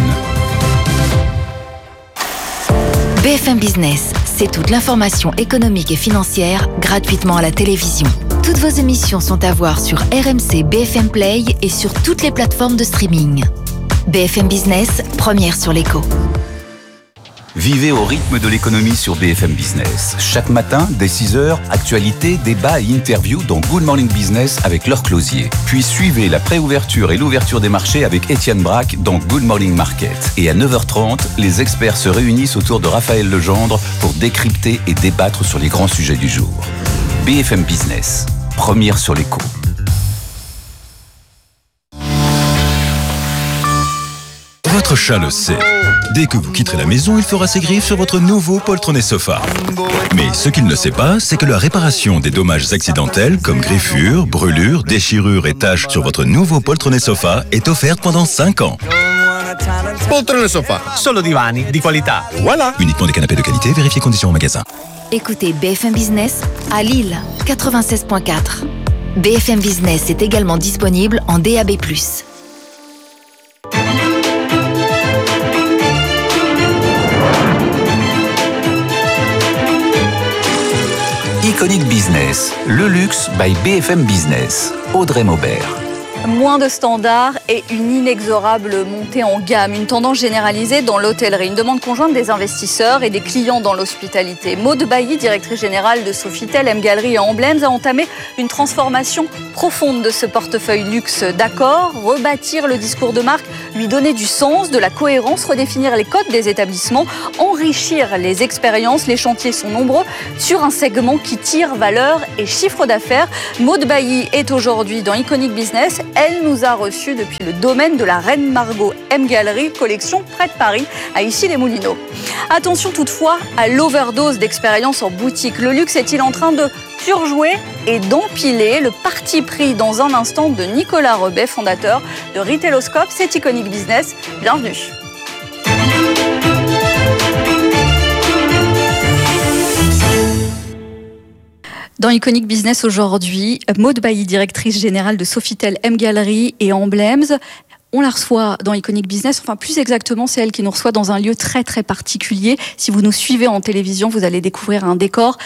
BFM Business, c'est toute l'information économique et financière gratuitement à la télévision. Toutes vos émissions sont à voir sur RMC BFM Play et sur toutes les plateformes de streaming. BFM Business, première sur l'écho. Vivez au rythme de l'économie sur BFM Business. Chaque matin, dès 6h, actualité, débat et interview dans Good Morning Business avec Laure Closier. Puis suivez la préouverture et l'ouverture des marchés avec Étienne Braque dans Good Morning Market. Et à 9h30, les experts se réunissent autour de Raphaël Legendre pour décrypter et débattre sur les grands sujets du jour. BFM Business, première sur l'écho. Votre chat le sait. Dès que vous quitterez la maison, il fera ses griffes sur votre nouveau poltronné sofa. Mais ce qu'il ne sait pas, c'est que la réparation des dommages accidentels comme griffures, brûlures, déchirures et taches sur votre nouveau poltronné sofa est offerte pendant 5 ans. Poltrone sofa, solo divani di qualità. Voilà. Uniquement des canapés de qualité, vérifiez conditions en magasin. Écoutez BFM Business à Lille, 96.4. BFM Business est également disponible en DAB+. Iconic Business, le luxe by BFM Business. Audrey Maubert. Moins de standards et une inexorable montée en gamme, une tendance généralisée dans l'hôtellerie, une demande conjointe des investisseurs et des clients dans l'hospitalité. Maude Bailly, directrice générale de Sofitel, M Gallery et Emblems, a entamé une transformation profonde de ce portefeuille luxe d'Accor, rebâtir le discours de marque, lui donner du sens, de la cohérence, redéfinir les codes des établissements, enrichir les expériences. Les chantiers sont nombreux sur un segment qui tire valeur et chiffre d'affaires. Maude Bailly est aujourd'hui dans Iconic Business. Elle nous a reçus depuis le domaine de la Reine Margot M Gallery, collection près de Paris, à Issy-les-Moulineaux. Attention toutefois à l'overdose d'expérience en boutique. Le luxe est-il en train de surjouer et d'empiler? Le parti pris dans un instant de Nicolas Rebet, fondateur de Retailoscope. C'est Iconic Business. Bienvenue. Dans Iconic Business aujourd'hui, Maude Bailly, directrice générale de Sofitel M Gallery et Emblems. On la reçoit dans Iconic Business, enfin plus exactement, c'est elle qui nous reçoit dans un lieu très très particulier. Si vous nous suivez en télévision, vous allez découvrir un décor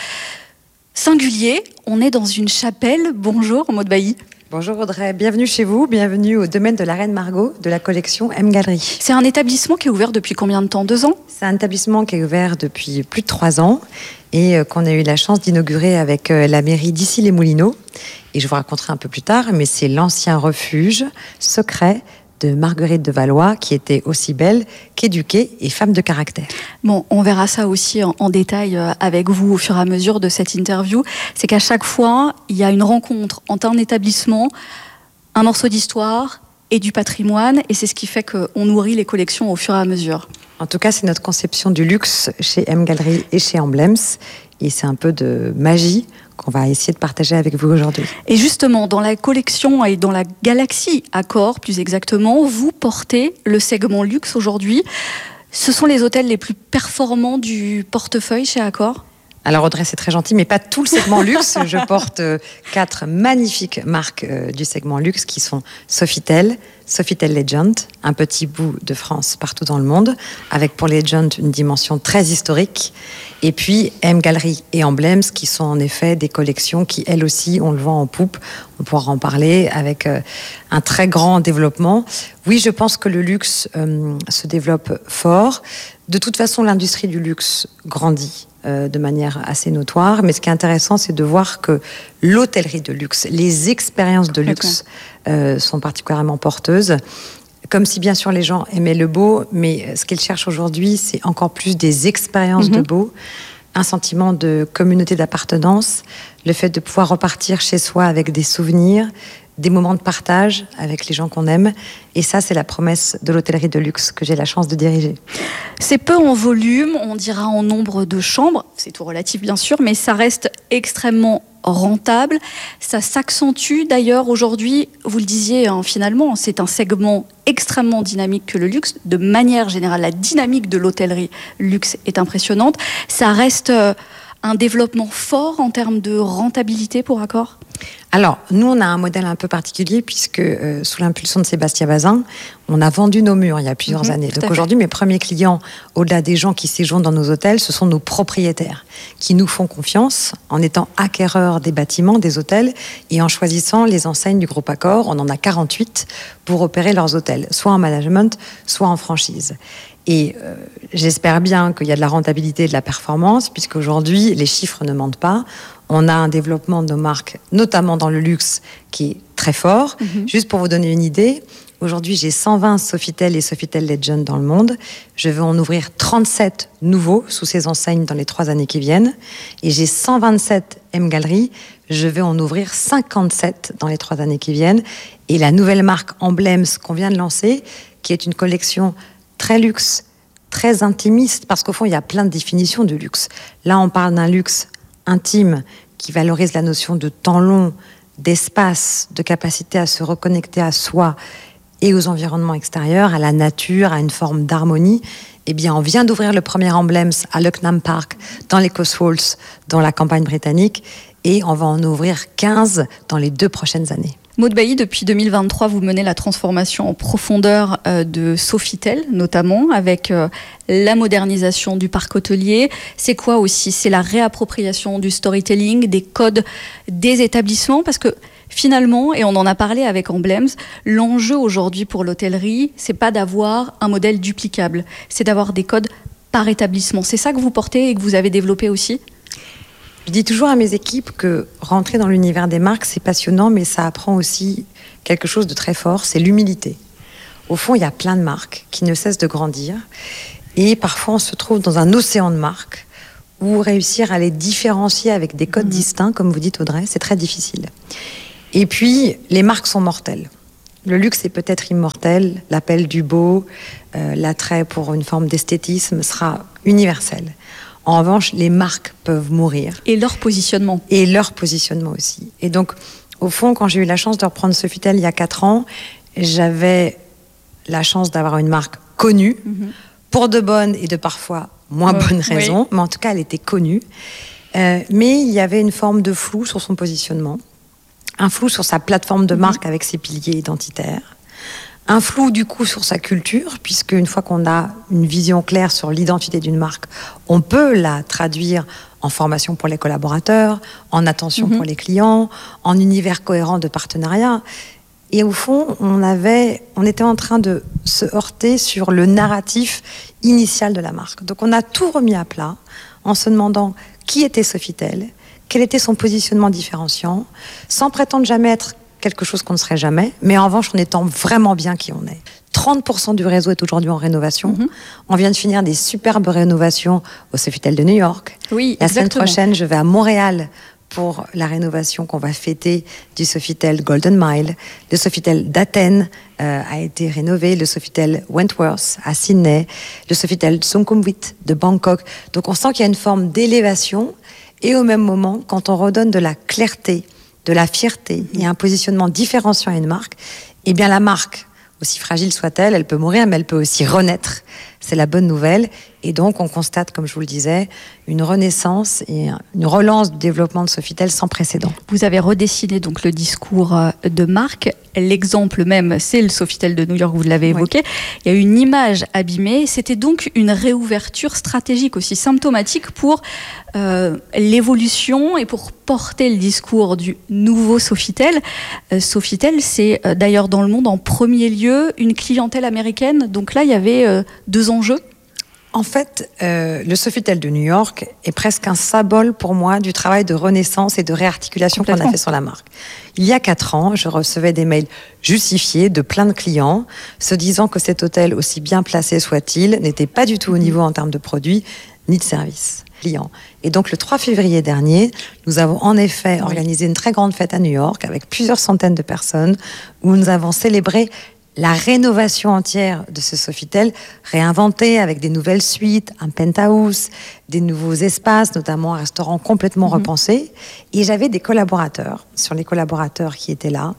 singulier. On est dans une chapelle. Bonjour Maude Bailly. Bonjour Audrey, bienvenue chez vous, bienvenue au domaine de la Reine Margot de la collection M Gallery. C'est un établissement qui est ouvert depuis combien de temps? 2 ans? C'est un établissement qui est ouvert depuis plus de 3 ans et qu'on a eu la chance d'inaugurer avec la mairie d'Issy-les-Moulineaux. Et je vous raconterai un peu plus tard, mais c'est l'ancien refuge secret de Marguerite de Valois, qui était aussi belle qu'éduquée et femme de caractère. Bon, on verra ça aussi en détail avec vous au fur et à mesure de cette interview. C'est qu'à chaque fois, il y a une rencontre entre un établissement, un morceau d'histoire et du patrimoine, et c'est ce qui fait qu'on nourrit les collections au fur et à mesure. En tout cas, c'est notre conception du luxe chez M Gallery et chez Emblems, et c'est un peu de magie qu'on va essayer de partager avec vous aujourd'hui. Et justement, dans la collection et dans la galaxie Accor, plus exactement, vous portez le segment luxe aujourd'hui. Ce sont les hôtels les plus performants du portefeuille chez Accor? Alors Audrey, c'est très gentil, mais pas tout le segment luxe. Je porte 4 magnifiques marques du segment luxe qui sont Sofitel, Sofitel Legend, un petit bout de France partout dans le monde, avec pour Legend une dimension très historique, et puis M Gallery et Emblems qui sont en effet des collections qui, elles aussi, on le vend en poupe. On pourra en parler avec un très grand développement. Oui, je pense que le luxe se développe fort. De toute façon, l'industrie du luxe grandit de manière assez notoire, mais ce qui est intéressant, c'est de voir que l'hôtellerie de luxe, les expériences de luxe sont particulièrement porteuses. Comme si bien sûr les gens aimaient le beau, mais ce qu'ils cherchent aujourd'hui, c'est encore plus des expériences de beau, un sentiment de communauté d'appartenance, le fait de pouvoir repartir chez soi avec des souvenirs, des moments de partage avec les gens qu'on aime. Et ça, c'est la promesse de l'hôtellerie de luxe que j'ai la chance de diriger. C'est peu en volume, on dira en nombre de chambres, c'est tout relatif bien sûr, mais ça reste extrêmement rentable. Ça s'accentue d'ailleurs aujourd'hui, vous le disiez finalement, c'est un segment extrêmement dynamique que le luxe. De manière générale, la dynamique de l'hôtellerie luxe est impressionnante. Ça reste un développement fort en termes de rentabilité pour Accor? Alors, nous, on a un modèle un peu particulier puisque, sous l'impulsion de Sébastien Bazin, on a vendu nos murs il y a plusieurs années. Donc aujourd'hui, mes premiers clients, au-delà des gens qui séjournent dans nos hôtels, ce sont nos propriétaires qui nous font confiance en étant acquéreurs des bâtiments, des hôtels et en choisissant les enseignes du groupe Accor. On en a 48 pour opérer leurs hôtels, soit en management, soit en franchise. Et j'espère bien qu'il y a de la rentabilité et de la performance, puisqu'aujourd'hui, les chiffres ne mentent pas. On a un développement de nos marques, notamment dans le luxe, qui est très fort. Juste pour vous donner une idée, aujourd'hui, j'ai 120 Sofitel et Sofitel Legend dans le monde. Je veux en ouvrir 37 nouveaux sous ces enseignes dans les 3 années qui viennent. Et j'ai 127 M Gallery. Je vais en ouvrir 57 dans les 3 années qui viennent. Et la nouvelle marque Emblems qu'on vient de lancer, qui est une collection très luxe, très intimiste, parce qu'au fond, il y a plein de définitions de luxe. Là, on parle d'un luxe intime qui valorise la notion de temps long, d'espace, de capacité à se reconnecter à soi et aux environnements extérieurs, à la nature, à une forme d'harmonie. Eh bien, on vient d'ouvrir le premier Emblems à Lucknow Park, dans les Cotswolds, dans la campagne britannique, et on va en ouvrir 15 dans les 2 prochaines années. Maude Bailly, depuis 2023, vous menez la transformation en profondeur de Sofitel, notamment, avec la modernisation du parc hôtelier. C'est quoi aussi? C'est la réappropriation du storytelling, des codes des établissements, parce que Finalement, et on en a parlé avec Emblems, l'enjeu aujourd'hui pour l'hôtellerie, c'est pas d'avoir un modèle duplicable, c'est d'avoir des codes par établissement. C'est ça que vous portez et que vous avez développé aussi ? Je dis toujours à mes équipes que rentrer dans l'univers des marques, c'est passionnant, mais ça apprend aussi quelque chose de très fort, c'est l'humilité. Au fond, il y a plein de marques qui ne cessent de grandir et parfois on se trouve dans un océan de marques où réussir à les différencier avec des codes distincts, comme vous dites Audrey, c'est très difficile. Et puis, les marques sont mortelles. Le luxe est peut-être immortel, l'appel du beau, l'attrait pour une forme d'esthétisme sera universel. En revanche, les marques peuvent mourir. Et leur positionnement. Et leur positionnement aussi. Et donc, au fond, quand j'ai eu la chance de reprendre Sofitel il y a 4 ans, j'avais la chance d'avoir une marque connue, pour de bonnes et de parfois moins bonnes raisons, mais en tout cas, elle était connue. Mais il y avait une forme de flou sur son positionnement, un flou sur sa plateforme de marque avec ses piliers identitaires, un flou du coup sur sa culture, puisque une fois qu'on a une vision claire sur l'identité d'une marque, on peut la traduire en formation pour les collaborateurs, en attention pour les clients, en univers cohérent de partenariat. Et au fond, on était en train de se heurter sur le narratif initial de la marque. Donc on a tout remis à plat en se demandant qui était Sofitel, quel était son positionnement différenciant, sans prétendre jamais être quelque chose qu'on ne serait jamais, mais en revanche en étant vraiment bien qui on est. 30% du réseau est aujourd'hui en rénovation. On vient de finir des superbes rénovations au Sofitel de New York. Oui, la semaine prochaine, je vais à Montréal pour la rénovation qu'on va fêter du Sofitel Golden Mile. Le Sofitel d'Athènes a été rénové, le Sofitel Wentworth à Sydney, le Sofitel Sukhumvit de Bangkok. Donc on sent qu'il y a une forme d'élévation et au même moment, quand on redonne de la clarté, de la fierté et un positionnement différenciant à une marque, eh bien la marque, aussi fragile soit-elle, elle peut mourir, mais elle peut aussi renaître. C'est la bonne nouvelle. Et donc, on constate, comme je vous le disais, une renaissance et une relance du développement de Sofitel sans précédent. Vous avez redessiné donc le discours de marque. L'exemple même, c'est le Sofitel de New York, vous l'avez évoqué. Il y a une image abîmée. C'était donc une réouverture stratégique aussi symptomatique pour l'évolution et pour porter le discours du nouveau Sofitel. Sofitel, c'est d'ailleurs dans le monde en premier lieu une clientèle américaine. Donc là, il y avait 2 enjeux. En fait, le Sofitel de New York est presque un symbole pour moi du travail de renaissance et de réarticulation qu'on a fait sur la marque. Il y a 4 ans, je recevais des mails justifiés de plein de clients se disant que cet hôtel, aussi bien placé soit-il, n'était pas du tout au niveau en termes de produits ni de services clients. Et donc le 3 février dernier, nous avons en effet organisé une très grande fête à New York avec plusieurs centaines de personnes où nous avons célébré la rénovation entière de ce Sofitel, réinventé avec des nouvelles suites, un penthouse, des nouveaux espaces, notamment un restaurant complètement repensé. Et j'avais des collaborateurs, sur les collaborateurs qui étaient là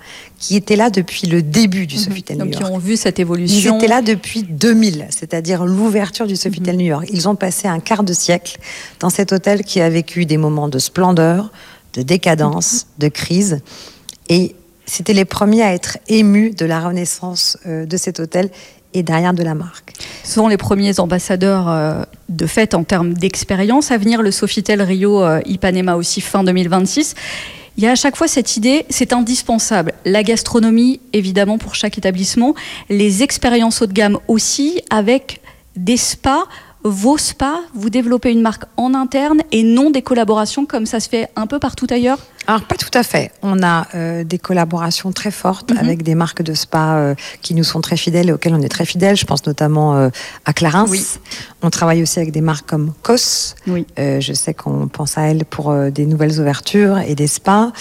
depuis le début du Sofitel New York. Donc, qui ont vu cette évolution. Ils étaient là depuis 2000, c'est-à-dire l'ouverture du Sofitel New York. Ils ont passé un quart de siècle dans cet hôtel qui a vécu des moments de splendeur, de décadence, de crise. Et c'était les premiers à être émus de la renaissance de cet hôtel et derrière de la marque. Souvent les premiers ambassadeurs de fête en termes d'expérience. À venir, le Sofitel Rio Ipanema aussi fin 2026. Il y a à chaque fois cette idée, c'est indispensable. La gastronomie, évidemment, pour chaque établissement. Les expériences haut de gamme aussi, avec des spas. Vos spas, vous développez une marque en interne et non des collaborations comme ça se fait un peu partout ailleurs ? Alors, pas tout à fait. On a des collaborations très fortes avec des marques de spa qui nous sont très fidèles et auxquelles on est très fidèles. Je pense notamment à Clarins. Oui. On travaille aussi avec des marques comme Kos. Oui. Je sais qu'on pense à elles pour des nouvelles ouvertures et des spas.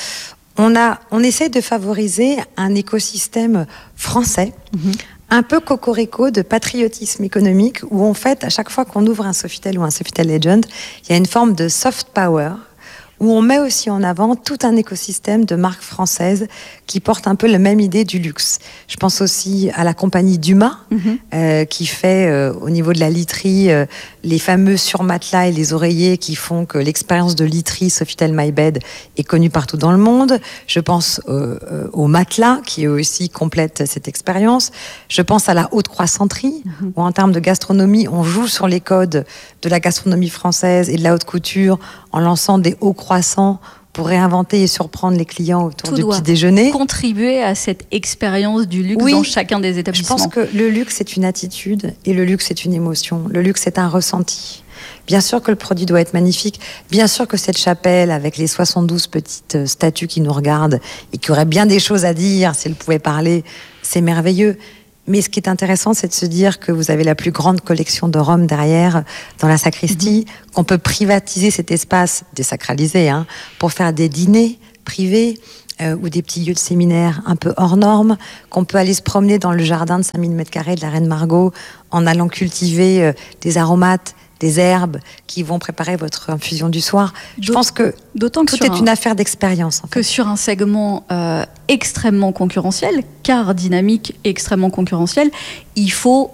On essaie de favoriser un écosystème français. Un peu cocorico de patriotisme économique où en fait, à chaque fois qu'on ouvre un Sofitel ou un Sofitel Legend, il y a une forme de soft power où on met aussi en avant tout un écosystème de marques françaises qui portent un peu la même idée du luxe. Je pense aussi à la compagnie Dumas, qui fait au niveau de la literie les fameux surmatelas et les oreillers qui font que l'expérience de literie Sofitel My Bed est connue partout dans le monde. Je pense au matelas qui aussi complète cette expérience. Je pense à la haute croissanterie, où en termes de gastronomie, on joue sur les codes de la gastronomie française et de la haute couture en lançant des hauts croissants pour réinventer et surprendre les clients autour du petit déjeuner. Contribuer à cette expérience du luxe dans chacun des établissements. Je pense que le luxe, c'est une attitude et le luxe, c'est une émotion. Le luxe, c'est un ressenti. Bien sûr que le produit doit être magnifique. Bien sûr que cette chapelle, avec les 72 petites statues qui nous regardent et qui auraient bien des choses à dire si elles pouvaient parler, c'est merveilleux. Mais ce qui est intéressant, c'est de se dire que vous avez la plus grande collection de Rome derrière, dans la sacristie, qu'on peut privatiser cet espace, désacralisé, pour faire des dîners privés ou des petits lieux de séminaire un peu hors normes, qu'on peut aller se promener dans le jardin de 5000 m² de la Reine Margot en allant cultiver des aromates, des herbes qui vont préparer votre infusion du soir. Je pense que tout est une affaire d'expérience. Que sur un segment extrêmement concurrentiel, car dynamique et extrêmement concurrentiel, il faut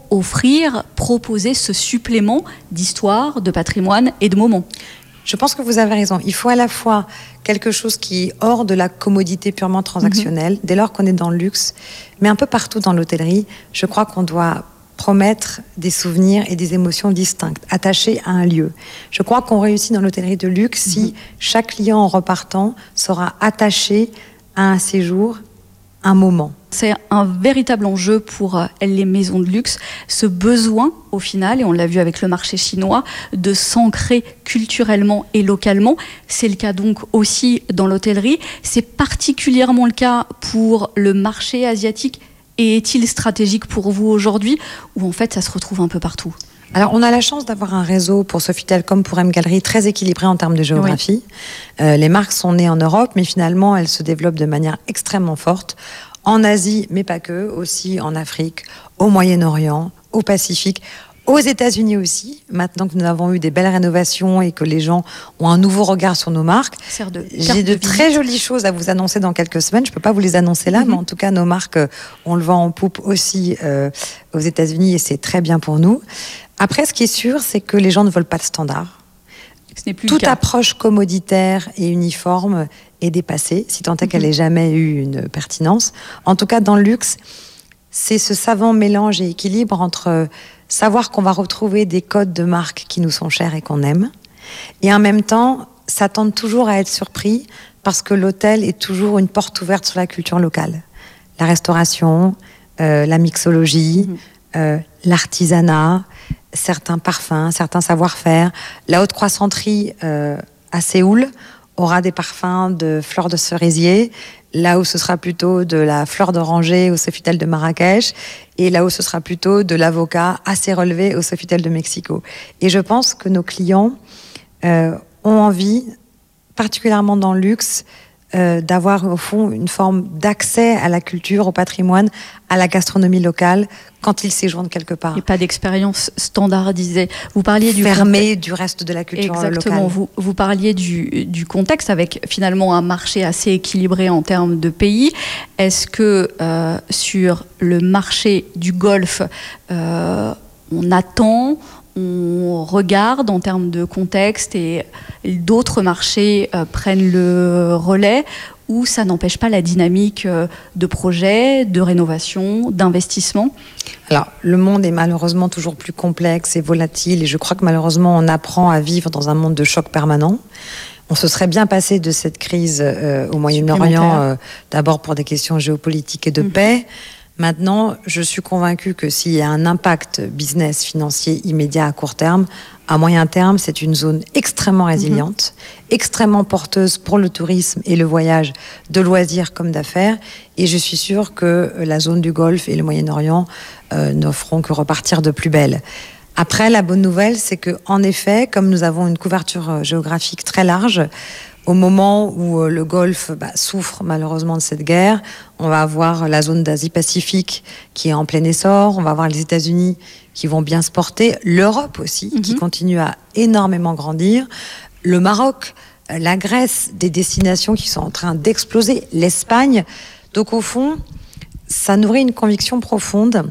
proposer ce supplément d'histoire, de patrimoine et de moments. Je pense que vous avez raison. Il faut à la fois quelque chose qui est hors de la commodité purement transactionnelle, dès lors qu'on est dans le luxe, mais un peu partout dans l'hôtellerie, je crois qu'on doit promettre des souvenirs et des émotions distinctes, attachées à un lieu. Je crois qu'on réussit dans l'hôtellerie de luxe si chaque client en repartant sera attaché à un séjour, un moment. C'est un véritable enjeu pour les maisons de luxe, ce besoin au final, et on l'a vu avec le marché chinois, de s'ancrer culturellement et localement. C'est le cas donc aussi dans l'hôtellerie. C'est particulièrement le cas pour le marché asiatique. Et est-il stratégique pour vous aujourd'hui, ou en fait ça se retrouve un peu partout ? Alors, on a la chance d'avoir un réseau pour Sofitel comme pour MGallery très équilibré en termes de géographie. Oui. Les marques sont nées en Europe, mais finalement, elles se développent de manière extrêmement forte. En Asie, mais pas que, aussi en Afrique, au Moyen-Orient, au Pacifique, aux États-Unis aussi. Maintenant que nous avons eu des belles rénovations et que les gens ont un nouveau regard sur nos marques, j'ai de très jolies choses à vous annoncer dans quelques semaines. Je ne peux pas vous les annoncer là, mais en tout cas, nos marques, on le vend en poupe aussi aux États-Unis et c'est très bien pour nous. Après, ce qui est sûr, c'est que les gens ne veulent pas de standard. Toute approche commoditaire et uniforme est dépassée, si tant est qu'elle n'ait jamais eu une pertinence. En tout cas, dans le luxe, c'est ce savant mélange et équilibre entre savoir qu'on va retrouver des codes de marque qui nous sont chers et qu'on aime, et en même temps s'attendre toujours à être surpris parce que l'hôtel est toujours une porte ouverte sur la culture locale. La restauration, la mixologie, l'artisanat, certains parfums, certains savoir-faire. La haute croissanterie à Séoul aura des parfums de fleurs de cerisier, là où ce sera plutôt de la fleur d'oranger au Sofitel de Marrakech, et là où ce sera plutôt de l'avocat assez relevé au Sofitel de Mexico. Et je pense que nos clients ont envie, particulièrement dans le luxe, d'avoir au fond une forme d'accès à la culture, au patrimoine, à la gastronomie locale quand ils séjournent quelque part. Et pas d'expérience standardisée. Vous parliez fermée du reste de la culture locale. Exactement. Vous parliez du contexte avec finalement un marché assez équilibré en termes de pays. Est-ce que sur le marché du Golfe, on attend, on regarde en termes de contexte et d'autres marchés prennent le relais, ou ça n'empêche pas la dynamique de projets, de rénovation, d'investissement ? Alors, le monde est malheureusement toujours plus complexe et volatile, et je crois que malheureusement on apprend à vivre dans un monde de choc permanent. On se serait bien passé de cette crise au Moyen-Orient, d'abord pour des questions géopolitiques et de paix. Maintenant, je suis convaincue que s'il y a un impact business, financier immédiat à court terme, à moyen terme, c'est une zone extrêmement résiliente, extrêmement porteuse pour le tourisme et le voyage de loisirs comme d'affaires. Et je suis sûre que la zone du Golfe et le Moyen-Orient ne feront que repartir de plus belle. Après, la bonne nouvelle, c'est que, en effet, comme nous avons une couverture géographique très large, au moment où le Golfe souffre malheureusement de cette guerre, on va avoir la zone d'Asie-Pacifique qui est en plein essor, on va avoir les États-Unis qui vont bien se porter, l'Europe aussi qui continue à énormément grandir, le Maroc, la Grèce, des destinations qui sont en train d'exploser, l'Espagne. Donc au fond, ça nourrit une conviction profonde.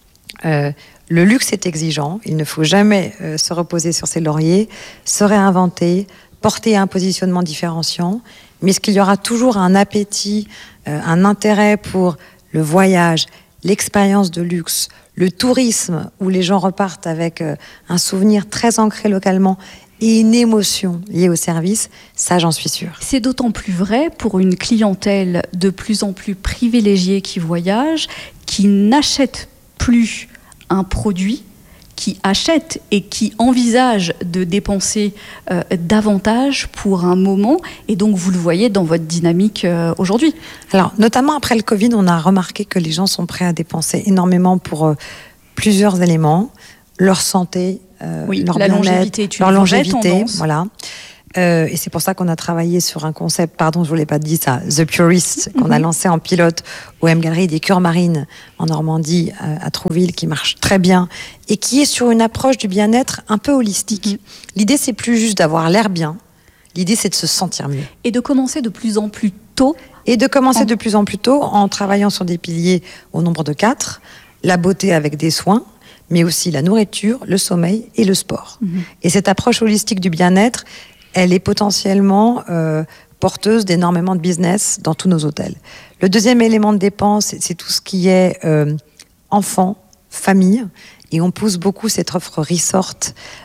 Le luxe est exigeant, il ne faut jamais se reposer sur ses lauriers, se réinventer, porter un positionnement différenciant, mais est-ce qu'il y aura toujours un appétit, un intérêt pour le voyage, l'expérience de luxe, le tourisme, où les gens repartent avec un souvenir très ancré localement et une émotion liée au service, ça j'en suis sûre. C'est d'autant plus vrai pour une clientèle de plus en plus privilégiée qui voyage, qui n'achète plus un produit, qui achète et qui envisage de dépenser davantage pour un moment. Et donc, vous le voyez dans votre dynamique aujourd'hui. Alors, notamment après le Covid, on a remarqué que les gens sont prêts à dépenser énormément pour plusieurs éléments. Leur santé, leur la bien-être, longévité est une leur vraie longévité, tendance. voilà. Et c'est pour ça qu'on a travaillé sur un concept, pardon, je ne vous l'ai pas dit ça, The Purist, qu'on a lancé en pilote au M Galerie des Cures Marines en Normandie, à Trouville, qui marche très bien et qui est sur une approche du bien-être un peu holistique. L'idée, c'est plus juste d'avoir l'air bien. L'idée, c'est de se sentir mieux. Et de commencer de plus en plus tôt. Et de commencer de plus en plus tôt en travaillant sur des piliers au nombre de 4, la beauté avec des soins, mais aussi la nourriture, le sommeil et le sport. Et cette approche holistique du bien-être, elle est potentiellement porteuse d'énormément de business dans tous nos hôtels. Le deuxième élément de dépense, c'est tout ce qui est enfants, famille. Et on pousse beaucoup cette offre resort,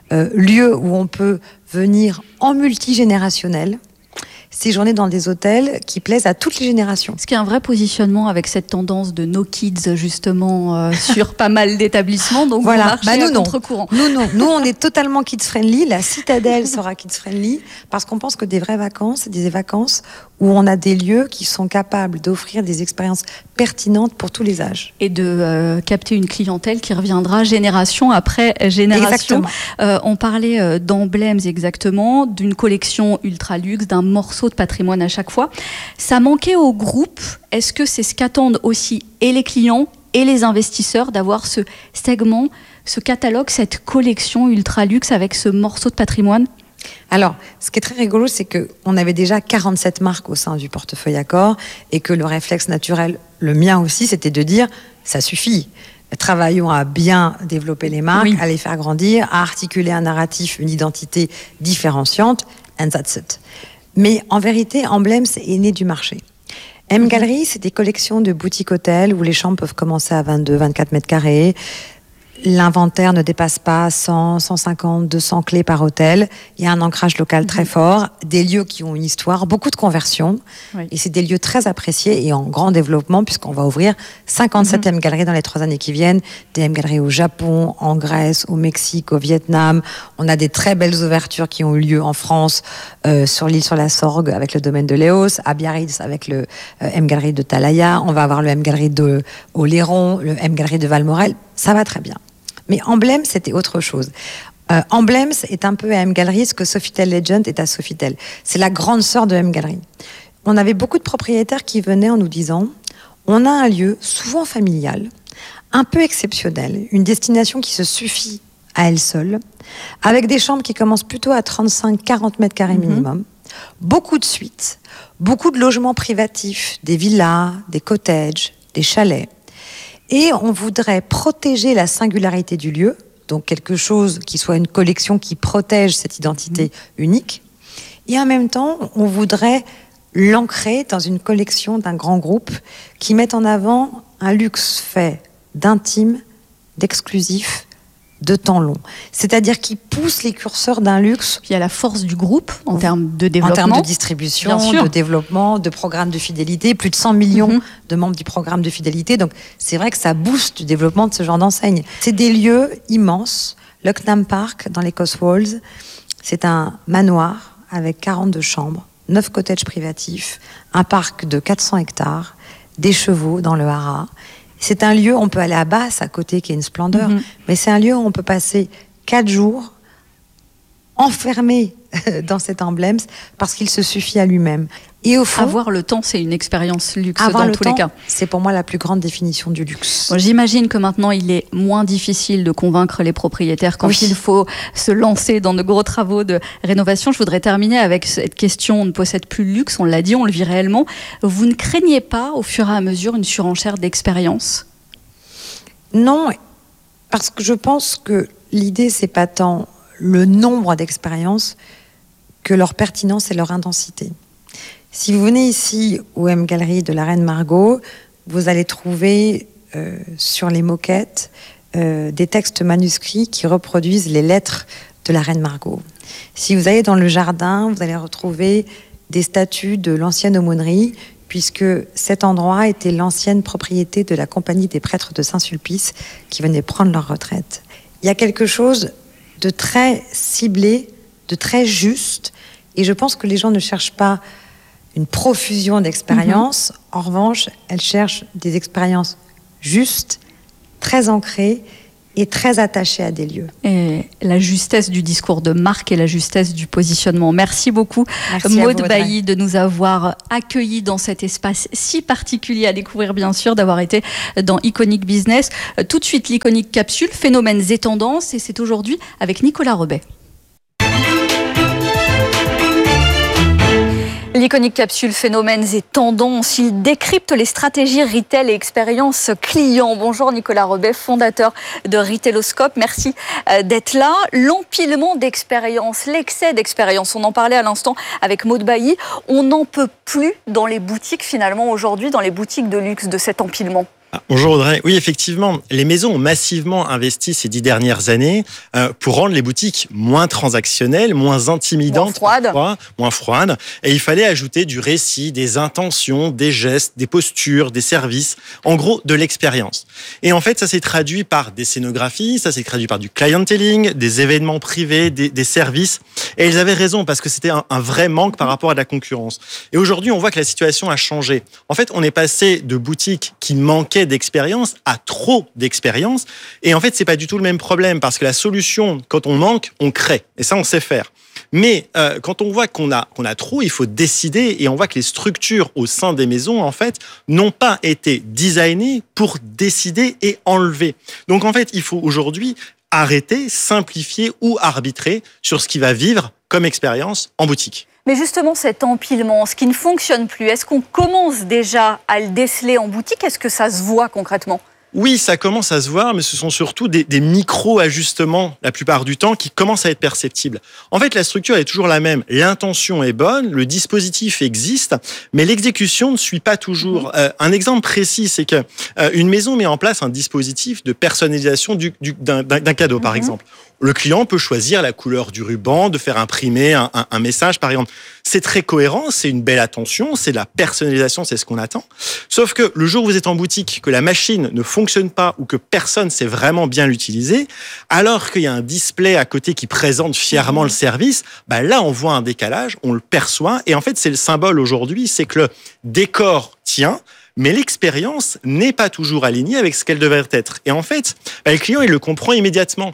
lieu où on peut venir en multigénérationnel, séjourner dans des hôtels qui plaisent à toutes les générations. Ce qui est un vrai positionnement avec cette tendance de no kids justement sur pas mal d'établissements. Donc voilà, vous marchez à contre-courant. Nous, on est totalement kids friendly. La Citadelle sera kids friendly parce qu'on pense que des vraies vacances, c'est des vacances où on a des lieux qui sont capables d'offrir des expériences pertinentes pour tous les âges. Et de capter une clientèle qui reviendra génération après génération. On parlait d'emblèmes exactement, d'une collection ultra luxe, d'un morceau de patrimoine à chaque fois. Ça manquait au groupe. Est-ce que c'est ce qu'attendent aussi et les clients et les investisseurs d'avoir ce segment, ce catalogue, cette collection ultra luxe avec ce morceau de patrimoine ? Alors, ce qui est très rigolo, c'est qu'on avait déjà 47 marques au sein du portefeuille Accor et que le réflexe naturel, le mien aussi, c'était de dire ça suffit. Travaillons à bien développer les marques, à les faire grandir, à articuler un narratif, une identité différenciante, and that's it. Mais en vérité, Emblems est né du marché. M Gallery, c'est des collections de boutiques hôtels où les chambres peuvent commencer à 22, 24 mètres carrés. L'inventaire ne dépasse pas 100, 150, 200 clés par hôtel. Il y a un ancrage local très fort, des lieux qui ont une histoire, beaucoup de conversions. Et c'est des lieux très appréciés et en grand développement puisqu'on va ouvrir 57 M Galeries dans les 3 années qui viennent. Des M Galeries au Japon, en Grèce, au Mexique, au Vietnam. On a des très belles ouvertures qui ont eu lieu en France, sur l'île sur la Sorgue avec le domaine de Léos, à Biarritz avec le M Galerie de Talaya. On va avoir le M Galerie de Oléron, le M Galerie de Valmorel. Ça va très bien. Mais Emblems, c'était autre chose. Emblems est un peu à M Gallery ce que Sofitel Legend est à Sofitel. C'est la grande sœur de M Gallery. On avait beaucoup de propriétaires qui venaient en nous disant on a un lieu souvent familial, un peu exceptionnel, une destination qui se suffit à elle seule, avec des chambres qui commencent plutôt à 35-40 mètres carrés minimum, beaucoup de suites, beaucoup de logements privatifs, des villas, des cottages, des chalets. Et on voudrait protéger la singularité du lieu, donc quelque chose qui soit une collection qui protège cette identité unique. Et en même temps, on voudrait l'ancrer dans une collection d'un grand groupe qui mette en avant un luxe fait d'intime, d'exclusif, de temps long. C'est-à-dire qui pousse les curseurs d'un luxe. Il y a la force du groupe en termes de développement. En termes de distribution, de développement, de programme de fidélité. Plus de 100 millions de membres du programme de fidélité. Donc, c'est vrai que ça booste le développement de ce genre d'enseigne. C'est des lieux immenses. Lucknam Park, dans les Cotswolds, c'est un manoir avec 42 chambres, 9 cottages privatifs, un parc de 400 hectares, des chevaux dans le haras. C'est un lieu, on peut aller à Basse, à côté, qui est une splendeur, mais c'est un lieu où on peut passer 4 jours enfermé dans cet emblème parce qu'il se suffit à lui-même. Et au fond, avoir le temps, c'est une expérience luxe dans tous les cas. C'est pour moi la plus grande définition du luxe. Bon, j'imagine que maintenant, il est moins difficile de convaincre les propriétaires quand il faut se lancer dans de gros travaux de rénovation. Je voudrais terminer avec cette question, on ne possède plus le luxe, on l'a dit, on le vit réellement. Vous ne craignez pas, au fur et à mesure, une surenchère d'expérience ? Non, parce que je pense que l'idée, c'est pas tant le nombre d'expériences que leur pertinence et leur intensité. Si vous venez ici au M Gallery de la Reine Margot, vous allez trouver sur les moquettes des textes manuscrits qui reproduisent les lettres de la reine Margot. Si vous allez dans le jardin, vous allez retrouver des statues de l'ancienne aumônerie, puisque cet endroit était l'ancienne propriété de la compagnie des prêtres de Saint-Sulpice qui venaient prendre leur retraite. Il y a quelque chose de très ciblé, de très juste, et je pense que les gens ne cherchent pas une profusion d'expériences. En revanche, elles cherchent des expériences justes, très ancrées et très attachées à des lieux. Et la justesse du discours de marque et la justesse du positionnement. Merci beaucoup, Maud Bailly, de nous avoir accueillis dans cet espace si particulier à découvrir, bien sûr, d'avoir été dans Iconic Business. Tout de suite, l'Iconic Capsule, phénomènes et tendances, et c'est aujourd'hui avec Nicolas Rebet. L'Iconic Capsule, phénomènes et tendances, il décrypte les stratégies retail et expérience client. Bonjour Nicolas Rebet, fondateur de Retailoscope. Merci d'être là. L'empilement d'expériences, l'excès d'expérience, on en parlait à l'instant avec Maud Bailly. On n'en peut plus dans les boutiques finalement aujourd'hui, dans les boutiques de luxe, de cet empilement. Bonjour Audrey. Oui, effectivement, les maisons ont massivement investi ces 10 dernières années pour rendre les boutiques moins transactionnelles, moins intimidantes, moins froides. Et il fallait ajouter du récit, des intentions, des gestes, des postures, des services, en gros de l'expérience. Et en fait, ça s'est traduit par des scénographies, ça s'est traduit par du clienteling, des événements privés, des services. Et ils avaient raison parce que c'était un vrai manque par rapport à la concurrence. Et aujourd'hui, on voit que la situation a changé. En fait, on est passé de boutiques qui manquaient d'expérience à trop d'expérience. Et en fait, c'est pas du tout le même problème parce que la solution, quand on manque, on crée. Et ça, on sait faire. Mais quand on voit qu'on a trop, il faut décider. Et on voit que les structures au sein des maisons, en fait, n'ont pas été designées pour décider et enlever. Donc, en fait, il faut aujourd'hui arrêter, simplifier ou arbitrer sur ce qui va vivre comme expérience en boutique. Mais justement, cet empilement, ce qui ne fonctionne plus, est-ce qu'on commence déjà à le déceler en boutique ? Est-ce que ça se voit concrètement ? Oui, ça commence à se voir, mais ce sont surtout des micro-ajustements, la plupart du temps, qui commencent à être perceptibles. En fait, la structure est toujours la même. L'intention est bonne, le dispositif existe, mais l'exécution ne suit pas toujours. Un exemple précis, c'est que une maison met en place un dispositif de personnalisation d'un cadeau, par exemple. Le client peut choisir la couleur du ruban, de faire imprimer un message, par exemple. C'est très cohérent, c'est une belle attention, c'est de la personnalisation, c'est ce qu'on attend. Sauf que le jour où vous êtes en boutique, que la machine ne fonctionne pas ou que personne sait vraiment bien l'utiliser, alors qu'il y a un display à côté qui présente fièrement le service, bah là, on voit un décalage, on le perçoit. Et en fait, c'est le symbole aujourd'hui, c'est que le décor tient, mais l'expérience n'est pas toujours alignée avec ce qu'elle devrait être. Et en fait, le client, il le comprend immédiatement.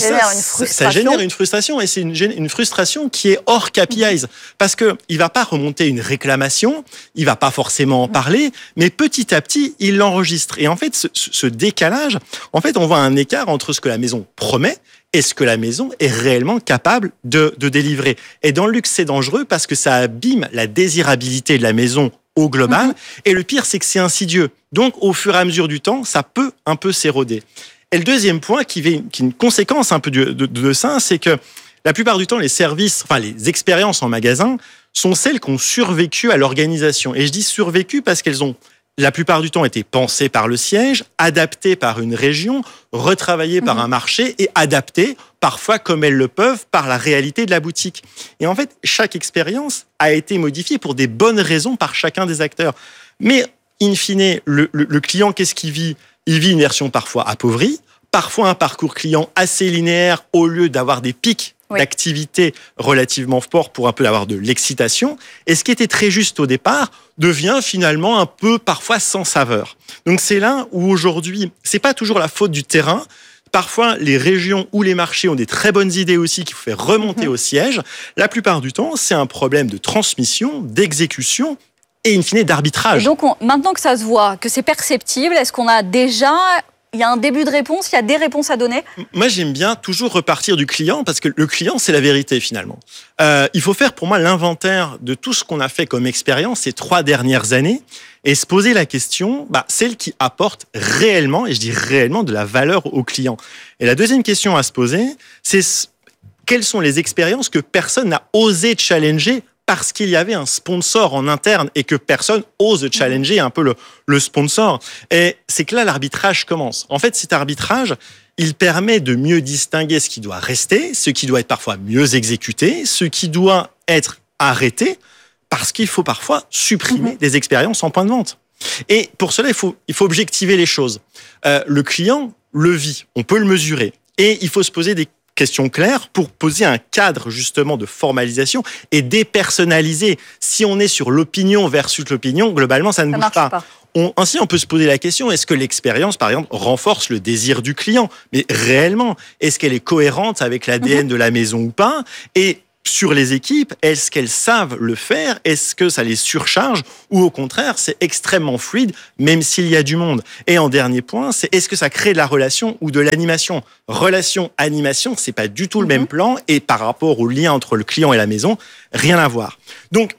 Ça génère une frustration, et c'est une frustration qui est hors KPIs. Parce qu'il ne va pas remonter une réclamation, il ne va pas forcément en parler, mais petit à petit, il l'enregistre. Et en fait, ce décalage, en fait, on voit un écart entre ce que la maison promet et ce que la maison est réellement capable de délivrer. Et dans le luxe, c'est dangereux parce que ça abîme la désirabilité de la maison au global. Et le pire, c'est que c'est insidieux. Donc, au fur et à mesure du temps, ça peut un peu s'éroder. Et le deuxième point, qui est une conséquence un peu de ça, c'est que la plupart du temps, les services, enfin les expériences en magasin, sont celles qui ont survécu à l'organisation. Et je dis survécu parce qu'elles ont, la plupart du temps, été pensées par le siège, adaptées par une région, retravaillées par un marché et adaptées, parfois comme elles le peuvent, par la réalité de la boutique. Et en fait, chaque expérience a été modifiée pour des bonnes raisons par chacun des acteurs. Mais, in fine, le client, qu'est-ce qu'il vit ? Il vit une version parfois appauvrie, parfois un parcours client assez linéaire au lieu d'avoir des pics d'activité relativement forts pour un peu avoir de l'excitation. Et ce qui était très juste au départ devient finalement un peu parfois sans saveur. Donc c'est là où aujourd'hui, c'est pas toujours la faute du terrain. Parfois, les régions ou les marchés ont des très bonnes idées aussi qu'il faut faire remonter au siège. La plupart du temps, c'est un problème de transmission, d'exécution et in fine d'arbitrage. Et donc, maintenant que ça se voit, que c'est perceptible, est-ce qu'on a déjà... Il y a un début de réponse, il y a des réponses à donner. Moi, j'aime bien toujours repartir du client parce que le client, c'est la vérité finalement. Il faut faire pour moi l'inventaire de tout ce qu'on a fait comme expérience ces 3 dernières années et se poser la question, celle qui apporte réellement, et je dis réellement, de la valeur au client. Et la deuxième question à se poser, c'est quelles sont les expériences que personne n'a osé challenger parce qu'il y avait un sponsor en interne et que personne ose challenger un peu le sponsor. Et c'est que là, l'arbitrage commence. En fait, cet arbitrage, il permet de mieux distinguer ce qui doit rester, ce qui doit être parfois mieux exécuté, ce qui doit être arrêté, parce qu'il faut parfois supprimer des expériences en point de vente. Et pour cela, il faut objectiver les choses. Le client le vit, on peut le mesurer. Et il faut se poser des questions claires pour poser un cadre justement de formalisation et dépersonnaliser. Si on est sur l'opinion versus l'opinion, globalement, ça ne bouge pas. Ainsi, on peut se poser la question, est-ce que l'expérience, par exemple, renforce le désir du client? Mais réellement, est-ce qu'elle est cohérente avec l'ADN de la maison ou pas? Et sur les équipes, est-ce qu'elles savent le faire? Est-ce que ça les surcharge? Ou au contraire, c'est extrêmement fluide, même s'il y a du monde? Et en dernier point, c'est est-ce que ça crée de la relation ou de l'animation? Relation-animation, c'est pas du tout le même plan, et par rapport au lien entre le client et la maison, rien à voir. Donc,